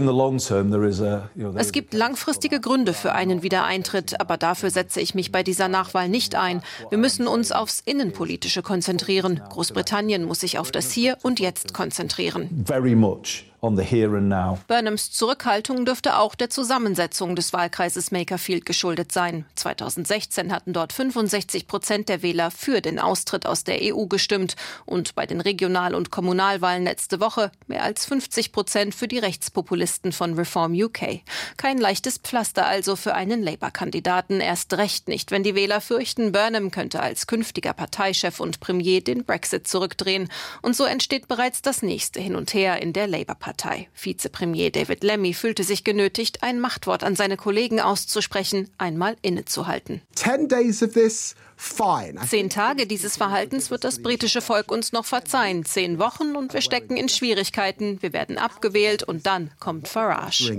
Es gibt langfristige Gründe für einen Wiedereintritt, aber dafür setze ich mich bei dieser Nachwahl nicht ein. Wir müssen uns aufs Innenpolitische konzentrieren. Großbritannien muss sich auf das Hier und Jetzt konzentrieren. Very much on the here and now. Burnhams Zurückhaltung dürfte auch der Zusammensetzung des Wahlkreises Makerfield geschuldet sein. 2016 hatten dort 65% der Wähler für den Austritt aus der EU gestimmt und bei den Regional- und Kommunalwahlen letzte Woche mehr als 50% für die Rechtspopulisten von Reform UK. Kein leichtes Pflaster also für einen Labour-Kandidaten, erst recht nicht, wenn die Wähler fürchten, Burnham könnte als künftiger Parteichef und Premier den Brexit zurückdrehen. Und so entsteht bereits das nächste Hin und Her in der Labour-Partei. Vizepremier David Lammy fühlte sich genötigt, ein Machtwort an seine Kollegen auszusprechen, einmal innezuhalten. 10 days of this, fine. 10 Tage dieses Verhaltens wird das britische Volk uns noch verzeihen. 10 Wochen und wir stecken in Schwierigkeiten. Wir werden abgewählt und dann kommt Farage.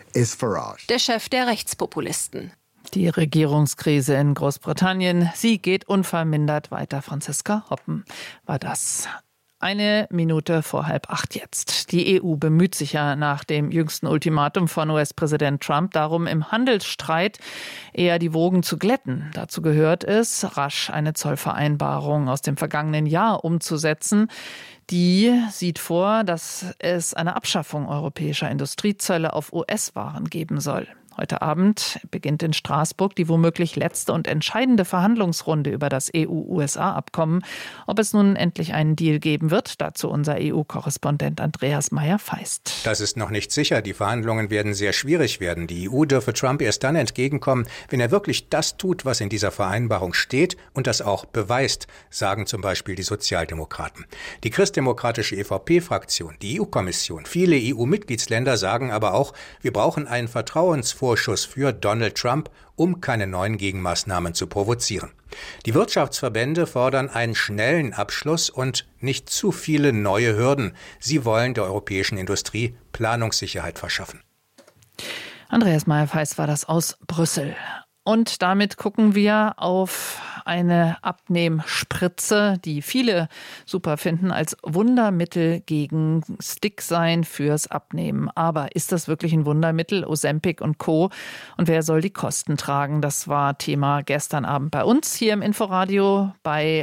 Der Chef der Rechtspopulisten. Die Regierungskrise in Großbritannien, sie geht unvermindert weiter. Franziska Hoppen war das. 1 Minute vor 7:30 jetzt. Die EU bemüht sich ja nach dem jüngsten Ultimatum von US-Präsident Trump darum, im Handelsstreit eher die Wogen zu glätten. Dazu gehört es, rasch eine Zollvereinbarung aus dem vergangenen Jahr umzusetzen. Die sieht vor, dass es eine Abschaffung europäischer Industriezölle auf US-Waren geben soll. Heute Abend beginnt in Straßburg die womöglich letzte und entscheidende Verhandlungsrunde über das EU-USA-Abkommen. Ob es nun endlich einen Deal geben wird, dazu unser EU-Korrespondent Andreas Meyer-Feist. Das ist noch nicht sicher. Die Verhandlungen werden sehr schwierig werden. Die EU dürfe Trump erst dann entgegenkommen, wenn er wirklich das tut, was in dieser Vereinbarung steht und das auch beweist, sagen zum Beispiel die Sozialdemokraten. Die christdemokratische EVP-Fraktion, die EU-Kommission, viele EU-Mitgliedsländer sagen aber auch, wir brauchen einen Vertrauensvorschuss für Donald Trump, um keine neuen Gegenmaßnahmen zu provozieren. Die Wirtschaftsverbände fordern einen schnellen Abschluss und nicht zu viele neue Hürden. Sie wollen der europäischen Industrie Planungssicherheit verschaffen. Andreas Meyer-Feist war das aus Brüssel. Und damit gucken wir auf eine Abnehmspritze, die viele super finden, als Wundermittel gegen Sticksein fürs Abnehmen. Aber ist das wirklich ein Wundermittel? Ozempic und Co. Und wer soll die Kosten tragen? Das war Thema gestern Abend bei uns hier im Inforadio bei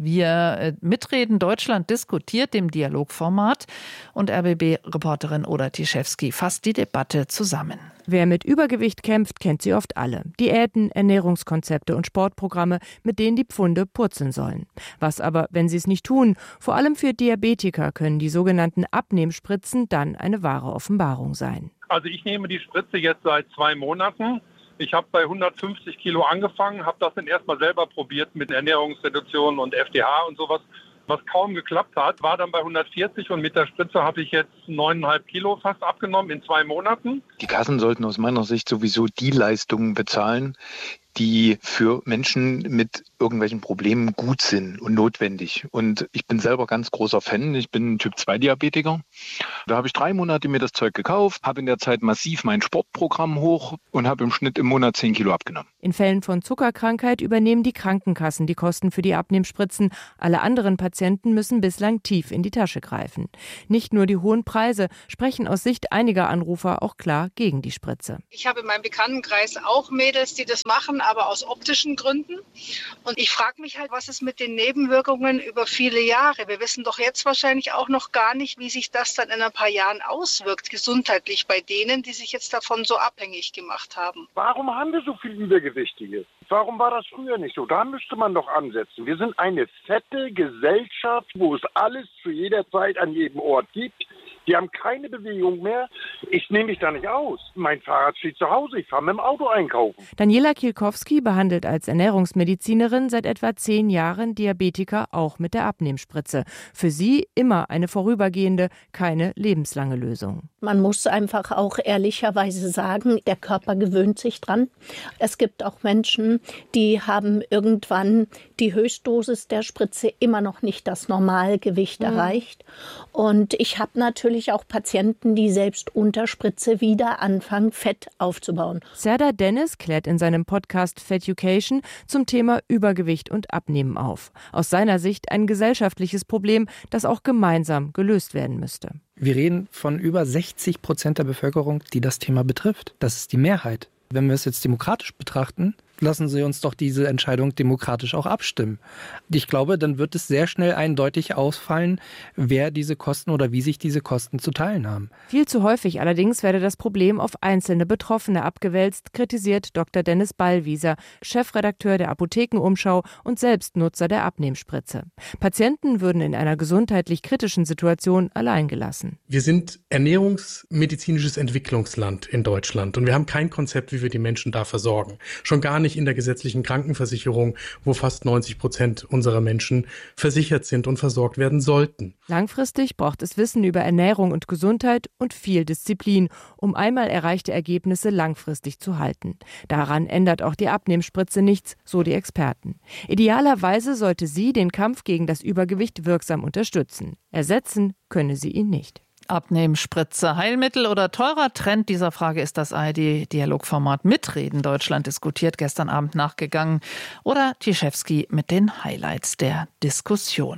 Wir mitreden Deutschland diskutiert, dem Dialogformat. Und RBB-Reporterin Oda Tischewski fasst die Debatte zusammen. Wer mit Übergewicht kämpft, kennt sie oft alle. Diäten, Ernährungskonzepte und Sportprogramme, mit denen die Pfunde purzeln sollen. Was aber, wenn sie es nicht tun? Vor allem für Diabetiker können die sogenannten Abnehmspritzen dann eine wahre Offenbarung sein. Also ich nehme die Spritze jetzt seit 2 Monaten. Ich habe bei 150 Kilo angefangen, habe das dann erstmal selber probiert mit Ernährungsreduktion und FDH und sowas. Was kaum geklappt hat, war dann bei 140 und mit der Spritze habe ich jetzt 9,5 Kilo fast abgenommen in 2 Monaten. Die Kassen sollten aus meiner Sicht sowieso die Leistungen bezahlen, die für Menschen mit irgendwelchen Problemen gut sind und notwendig. Und ich bin selber ganz großer Fan. Ich bin Typ-2-Diabetiker. Da habe ich 3 Monate mir das Zeug gekauft, habe in der Zeit massiv mein Sportprogramm hoch und habe im Schnitt im Monat 10 Kilo abgenommen. In Fällen von Zuckerkrankheit übernehmen die Krankenkassen die Kosten für die Abnehmspritzen. Alle anderen Patienten müssen bislang tief in die Tasche greifen. Nicht nur die hohen Preise sprechen aus Sicht einiger Anrufer auch klar gegen die Spritze. Ich habe in meinem Bekanntenkreis auch Mädels, die das machen, aber aus optischen Gründen. Und ich frage mich halt, was ist mit den Nebenwirkungen über viele Jahre? Wir wissen doch jetzt wahrscheinlich auch noch gar nicht, wie sich das dann in ein paar Jahren auswirkt, gesundheitlich bei denen, die sich jetzt davon so abhängig gemacht haben. Warum haben wir so viel Übergewichtige? Warum war das früher nicht so? Da müsste man doch ansetzen. Wir sind eine fette Gesellschaft, wo es alles zu jeder Zeit an jedem Ort gibt. Die haben keine Bewegung mehr. Ich nehme mich da nicht aus. Mein Fahrrad steht zu Hause. Ich fahre mit dem Auto einkaufen. Daniela Kielkowski behandelt als Ernährungsmedizinerin seit etwa 10 Jahren Diabetiker auch mit der Abnehmspritze. Für sie immer eine vorübergehende, keine lebenslange Lösung. Man muss einfach auch ehrlicherweise sagen, der Körper gewöhnt sich dran. Es gibt auch Menschen, die haben irgendwann die Höchstdosis der Spritze immer noch nicht das Normalgewicht erreicht. Und ich habe natürlich auch Patienten, die selbst unter Spritze wieder anfangen, Fett aufzubauen. Serdar Dennis klärt in seinem Podcast Feducation zum Thema Übergewicht und Abnehmen auf. Aus seiner Sicht ein gesellschaftliches Problem, das auch gemeinsam gelöst werden müsste. Wir reden von über 60% der Bevölkerung, die das Thema betrifft. Das ist die Mehrheit. Wenn wir es jetzt demokratisch betrachten, lassen Sie uns doch diese Entscheidung demokratisch auch abstimmen. Ich glaube, dann wird es sehr schnell eindeutig ausfallen, wer diese Kosten oder wie sich diese Kosten zu teilen haben. Viel zu häufig allerdings werde das Problem auf einzelne Betroffene abgewälzt, kritisiert Dr. Dennis Ballwieser, Chefredakteur der Apothekenumschau und Selbstnutzer der Abnehmspritze. Patienten würden in einer gesundheitlich kritischen Situation allein gelassen. Wir sind ernährungsmedizinisches Entwicklungsland in Deutschland und wir haben kein Konzept, wie wir die Menschen da versorgen. Schon gar nicht in der gesetzlichen Krankenversicherung, wo fast 90% unserer Menschen versichert sind und versorgt werden sollten. Langfristig braucht es Wissen über Ernährung und Gesundheit und viel Disziplin, um einmal erreichte Ergebnisse langfristig zu halten. Daran ändert auch die Abnehmspritze nichts, so die Experten. Idealerweise sollte sie den Kampf gegen das Übergewicht wirksam unterstützen. Ersetzen könne sie ihn nicht. Abnehmspritze, Heilmittel oder teurer Trend? Dieser Frage ist das ARD-Dialogformat Mitreden Deutschland diskutiert gestern Abend nachgegangen. Oder Tischewski mit den Highlights der Diskussion.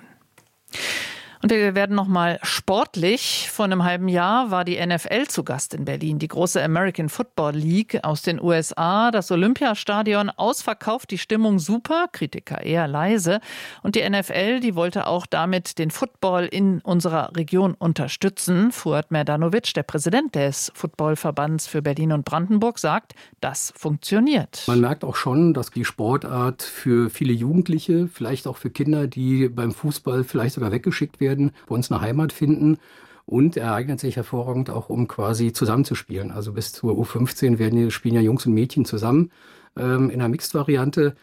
Und wir werden noch mal sportlich. Vor einem halben Jahr war die NFL zu Gast in Berlin. Die große American Football League aus den USA. Das Olympiastadion ausverkauft, die Stimmung super, Kritiker eher leise. Und die NFL, die wollte auch damit den Football in unserer Region unterstützen. Fuad Merdanovic, der Präsident des Footballverbands für Berlin und Brandenburg, sagt, das funktioniert. Man merkt auch schon, dass die Sportart für viele Jugendliche, vielleicht auch für Kinder, die beim Fußball vielleicht sogar weggeschickt werden, bei uns eine Heimat finden, und er eignet sich hervorragend auch, um quasi zusammenzuspielen. Also bis zur U15 spielen ja Jungs und Mädchen zusammen in einer Mixed-Variante.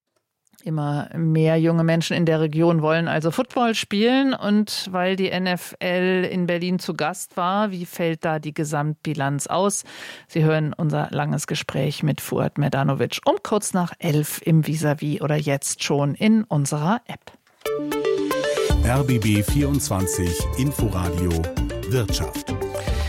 Immer mehr junge Menschen in der Region wollen also Football spielen. Und weil die NFL in Berlin zu Gast war, wie fällt da die Gesamtbilanz aus? Sie hören unser langes Gespräch mit Fuad Merdanovic um kurz nach 11 im Vis-a-vis oder jetzt schon in unserer App. RBB 24 Inforadio Wirtschaft.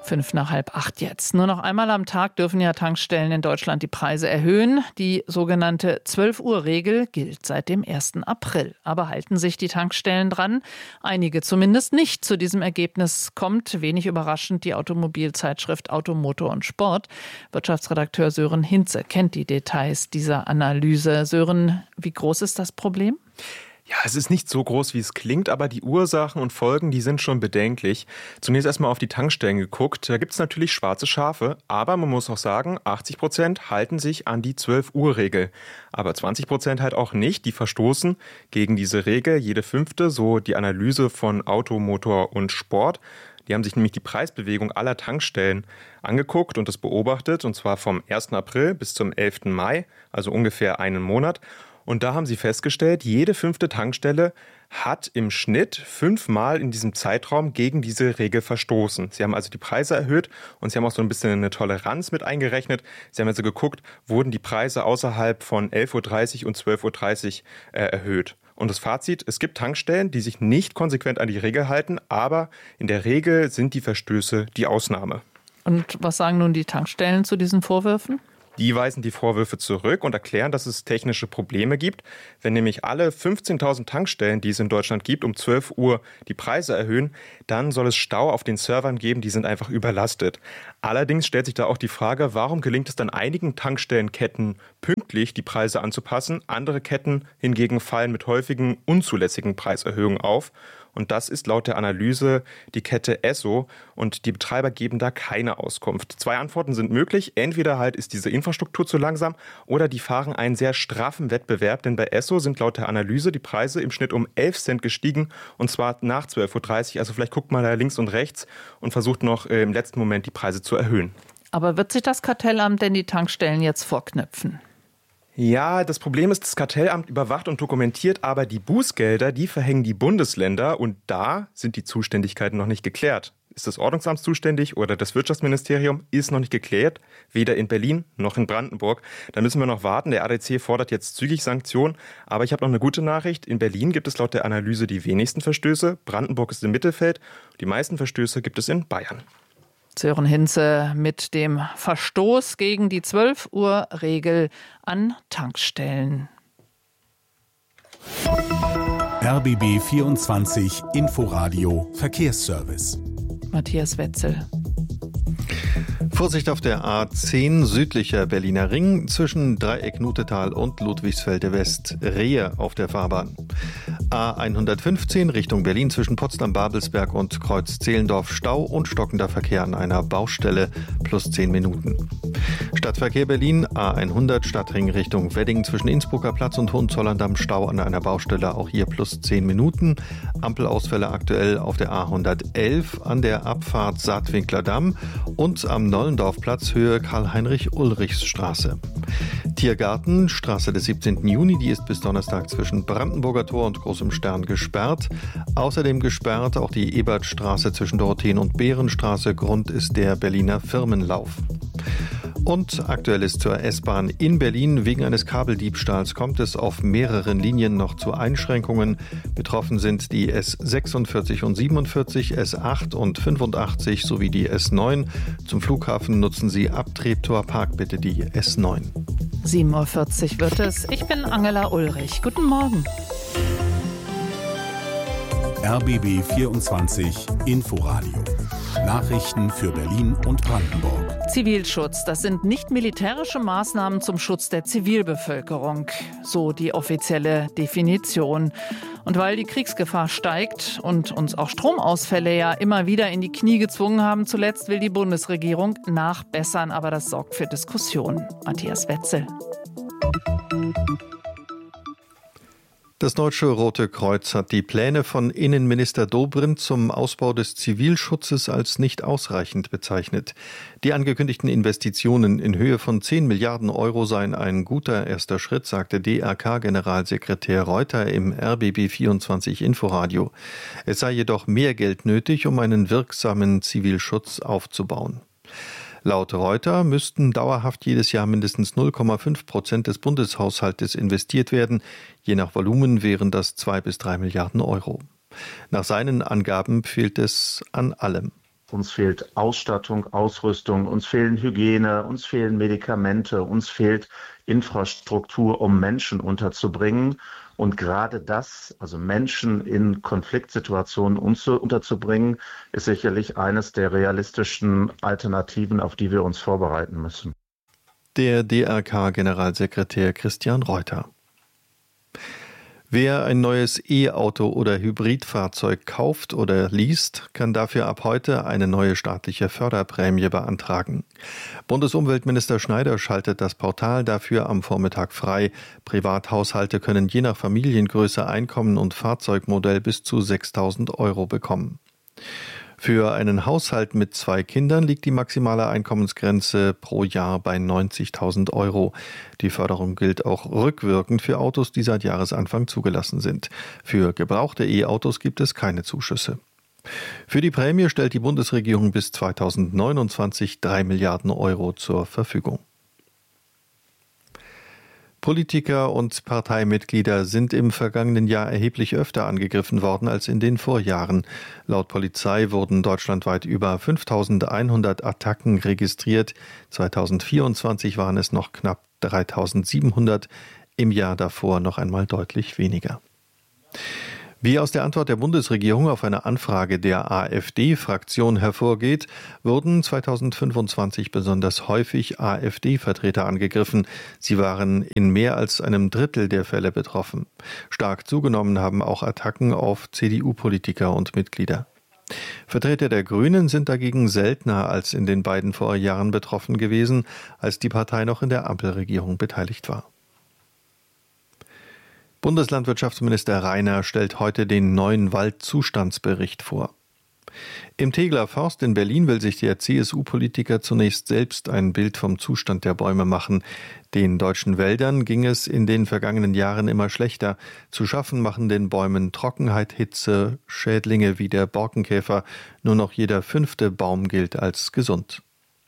7:05 jetzt. Nur noch einmal am Tag dürfen ja Tankstellen in Deutschland die Preise erhöhen. Die sogenannte 12-Uhr-Regel gilt seit dem 1. April. Aber halten sich die Tankstellen dran? Einige zumindest nicht. Zu diesem Ergebnis kommt, wenig überraschend, die Automobilzeitschrift Auto, Motor und Sport. Wirtschaftsredakteur Sören Hinze kennt die Details dieser Analyse. Sören, wie groß ist das Problem? Ja, es ist nicht so groß, wie es klingt, aber die Ursachen und Folgen, die sind schon bedenklich. Zunächst erstmal auf die Tankstellen geguckt. Da gibt es natürlich schwarze Schafe, aber man muss auch sagen, 80% halten sich an die 12-Uhr-Regel. Aber 20% halt auch nicht, die verstoßen gegen diese Regel. Jede fünfte, so die Analyse von Auto, Motor und Sport. Die haben sich nämlich die Preisbewegung aller Tankstellen angeguckt und das beobachtet, und zwar vom 1. April bis zum 11. Mai, also ungefähr einen Monat. Und da haben sie festgestellt, jede fünfte Tankstelle hat im Schnitt 5-mal in diesem Zeitraum gegen diese Regel verstoßen. Sie haben also die Preise erhöht und sie haben auch so ein bisschen eine Toleranz mit eingerechnet. Sie haben also geguckt, wurden die Preise außerhalb von 11:30 Uhr und 12:30 Uhr erhöht. Und das Fazit, es gibt Tankstellen, die sich nicht konsequent an die Regel halten, aber in der Regel sind die Verstöße die Ausnahme. Und was sagen nun die Tankstellen zu diesen Vorwürfen? Die weisen die Vorwürfe zurück und erklären, dass es technische Probleme gibt. Wenn nämlich alle 15.000 Tankstellen, die es in Deutschland gibt, um 12 Uhr die Preise erhöhen, dann soll es Stau auf den Servern geben, die sind einfach überlastet. Allerdings stellt sich da auch die Frage, warum gelingt es dann einigen Tankstellenketten pünktlich, die Preise anzupassen? Andere Ketten hingegen fallen mit häufigen unzulässigen Preiserhöhungen auf. Und das ist laut der Analyse die Kette Esso und die Betreiber geben da keine Auskunft. 2 Antworten sind möglich. Entweder halt ist diese Infrastruktur zu langsam oder die fahren einen sehr straffen Wettbewerb. Denn bei Esso sind laut der Analyse die Preise im Schnitt um 11 Cent gestiegen und zwar nach 12:30 Uhr. Also vielleicht guckt man da links und rechts und versucht noch im letzten Moment die Preise zu erhöhen. Aber wird sich das Kartellamt denn die Tankstellen jetzt vorknöpfen? Ja, das Problem ist, das Kartellamt überwacht und dokumentiert, aber die Bußgelder, die verhängen die Bundesländer und da sind die Zuständigkeiten noch nicht geklärt. Ist das Ordnungsamt zuständig oder das Wirtschaftsministerium? Ist noch nicht geklärt, weder in Berlin noch in Brandenburg. Da müssen wir noch warten. Der ADC fordert jetzt zügig Sanktionen. Aber ich habe noch eine gute Nachricht. In Berlin gibt es laut der Analyse die wenigsten Verstöße. Brandenburg ist im Mittelfeld. Die meisten Verstöße gibt es in Bayern. Sören Hinze mit dem Verstoß gegen die 12-Uhr-Regel an Tankstellen. RBB 24 Inforadio Verkehrsservice. Matthias Wetzel. Vorsicht auf der A10 südlicher Berliner Ring zwischen Dreieck Nutetal und Ludwigsfelde West. Rehe auf der Fahrbahn. A115 Richtung Berlin zwischen Potsdam-Babelsberg und Kreuz-Zehlendorf Stau und stockender Verkehr an einer Baustelle plus 10 Minuten. Stadtverkehr Berlin A100 Stadtring Richtung Wedding zwischen Innsbrucker Platz und Hohenzollern-Damm Stau an einer Baustelle, auch hier plus 10 Minuten. Ampelausfälle aktuell auf der A111 an der Abfahrt Saatwinkler Damm und am Nollendorfplatz Höhe Karl-Heinrich-Ulrichs-Straße. Tiergarten, Straße des 17. Juni, die ist bis Donnerstag zwischen Brandenburger Tor und Großem Stern gesperrt. Außerdem gesperrt auch die Ebertstraße zwischen Dorotheen und Behrenstraße. Grund ist der Berliner Firmenlauf. Und aktuell ist zur S-Bahn in Berlin. Wegen eines Kabeldiebstahls kommt es auf mehreren Linien noch zu Einschränkungen. Betroffen sind die S46 und 47, S8 und 85 sowie die S9. Zum Flughafen nutzen Sie ab Treptower Park bitte die S9. 7:40 Uhr wird es. Ich bin Angela Ulrich. Guten Morgen. RBB 24 Inforadio. Nachrichten für Berlin und Brandenburg. Zivilschutz, das sind nicht militärische Maßnahmen zum Schutz der Zivilbevölkerung, so die offizielle Definition. Und weil die Kriegsgefahr steigt und uns auch Stromausfälle ja immer wieder in die Knie gezwungen haben, zuletzt will die Bundesregierung nachbessern, aber das sorgt für Diskussionen. Matthias Wetzel. Das Deutsche Rote Kreuz hat die Pläne von Innenminister Dobrindt zum Ausbau des Zivilschutzes als nicht ausreichend bezeichnet. Die angekündigten Investitionen in Höhe von 10 Milliarden Euro seien ein guter erster Schritt, sagte DRK-Generalsekretär Reuter im RBB 24 Inforadio. Es sei jedoch mehr Geld nötig, um einen wirksamen Zivilschutz aufzubauen. Laut Reuter müssten dauerhaft jedes Jahr mindestens 0,5% des Bundeshaushaltes investiert werden. Je nach Volumen wären das 2 bis 3 Milliarden Euro. Nach seinen Angaben fehlt es an allem. uns fehlt Ausstattung, Ausrüstung, uns fehlen Hygiene, uns fehlen Medikamente, uns fehlt Infrastruktur, um Menschen unterzubringen. Und gerade das, also Menschen in Konfliktsituationen unterzubringen, ist sicherlich eines der realistischen Alternativen, auf die wir uns vorbereiten müssen. Der DRK-Generalsekretär Christian Reuter. Wer ein neues E-Auto oder Hybridfahrzeug kauft oder least, kann dafür ab heute eine neue staatliche Förderprämie beantragen. Bundesumweltminister Schneider schaltet das Portal dafür am Vormittag frei. Privathaushalte können je nach Familiengröße, Einkommen und Fahrzeugmodell bis zu 6.000 € bekommen. Für einen Haushalt mit 2 Kindern liegt die maximale Einkommensgrenze pro Jahr bei 90.000 €. Die Förderung gilt auch rückwirkend für Autos, die seit Jahresanfang zugelassen sind. Für gebrauchte E-Autos gibt es keine Zuschüsse. Für die Prämie stellt die Bundesregierung bis 2029 3 Milliarden € zur Verfügung. Politiker und Parteimitglieder sind im vergangenen Jahr erheblich öfter angegriffen worden als in den Vorjahren. Laut Polizei wurden deutschlandweit über 5.100 Attacken registriert. 2024 waren es noch knapp 3.700, im Jahr davor noch einmal deutlich weniger. Wie aus der Antwort der Bundesregierung auf eine Anfrage der AfD-Fraktion hervorgeht, wurden 2025 besonders häufig AfD-Vertreter angegriffen. Sie waren in mehr als einem Drittel der Fälle betroffen. Stark zugenommen haben auch Attacken auf CDU-Politiker und Mitglieder. Vertreter der Grünen sind dagegen seltener als in den beiden Vorjahren betroffen gewesen, als die Partei noch in der Ampelregierung beteiligt war. Bundeslandwirtschaftsminister Rainer stellt heute den neuen Waldzustandsbericht vor. Im Tegeler Forst in Berlin will sich der CSU-Politiker zunächst selbst ein Bild vom Zustand der Bäume machen. Den deutschen Wäldern ging es in den vergangenen Jahren immer schlechter. Zu schaffen machen den Bäumen Trockenheit, Hitze, Schädlinge wie der Borkenkäfer. Nur noch jeder 5. Baum gilt als gesund.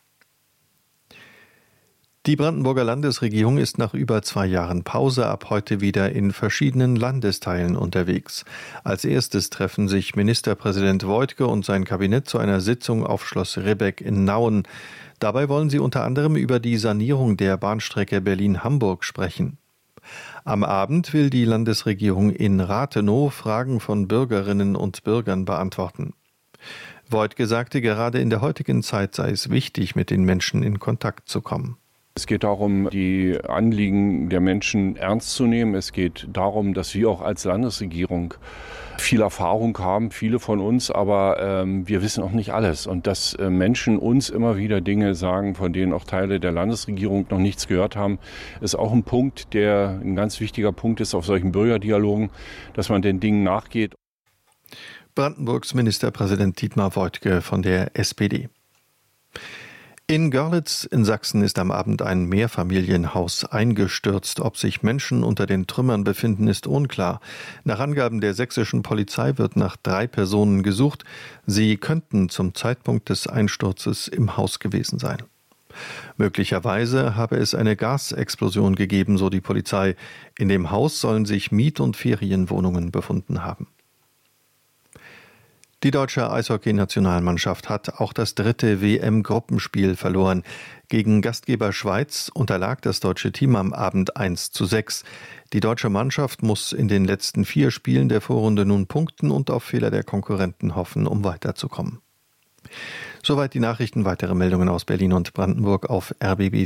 Die Brandenburger Landesregierung ist nach über 2 Jahren Pause ab heute wieder in verschiedenen Landesteilen unterwegs. Als erstes treffen sich Ministerpräsident Woidke und sein Kabinett zu einer Sitzung auf Schloss Ribbeck in Nauen. Dabei wollen sie unter anderem über die Sanierung der Bahnstrecke Berlin-Hamburg sprechen. Am Abend will die Landesregierung in Rathenow Fragen von Bürgerinnen und Bürgern beantworten. Woidke sagte, gerade in der heutigen Zeit sei es wichtig, mit den Menschen in Kontakt zu kommen. Es geht darum, die Anliegen der Menschen ernst zu nehmen. Es geht darum, dass wir auch als Landesregierung viel Erfahrung haben, viele von uns, aber wir wissen auch nicht alles. Und dass Menschen uns immer wieder Dinge sagen, von denen auch Teile der Landesregierung noch nichts gehört haben, ist auch ein Punkt, der ein ganz wichtiger Punkt ist auf solchen Bürgerdialogen, dass man den Dingen nachgeht. Brandenburgs Ministerpräsident Dietmar Woidke von der SPD. In Görlitz in Sachsen ist am Abend ein Mehrfamilienhaus eingestürzt. Ob sich Menschen unter den Trümmern befinden, ist unklar. Nach Angaben der sächsischen Polizei wird nach 3 Personen gesucht. Sie könnten zum Zeitpunkt des Einsturzes im Haus gewesen sein. Möglicherweise habe es eine Gasexplosion gegeben, so die Polizei. In dem Haus sollen sich Miet- und Ferienwohnungen befunden haben. Die deutsche Eishockey-Nationalmannschaft hat auch das 3. WM-Gruppenspiel verloren. Gegen Gastgeber Schweiz unterlag das deutsche Team am Abend 1:6. Die deutsche Mannschaft muss in den letzten 4 Spielen der Vorrunde nun punkten und auf Fehler der Konkurrenten hoffen, um weiterzukommen. Soweit die Nachrichten. Weitere Meldungen aus Berlin und Brandenburg auf RBB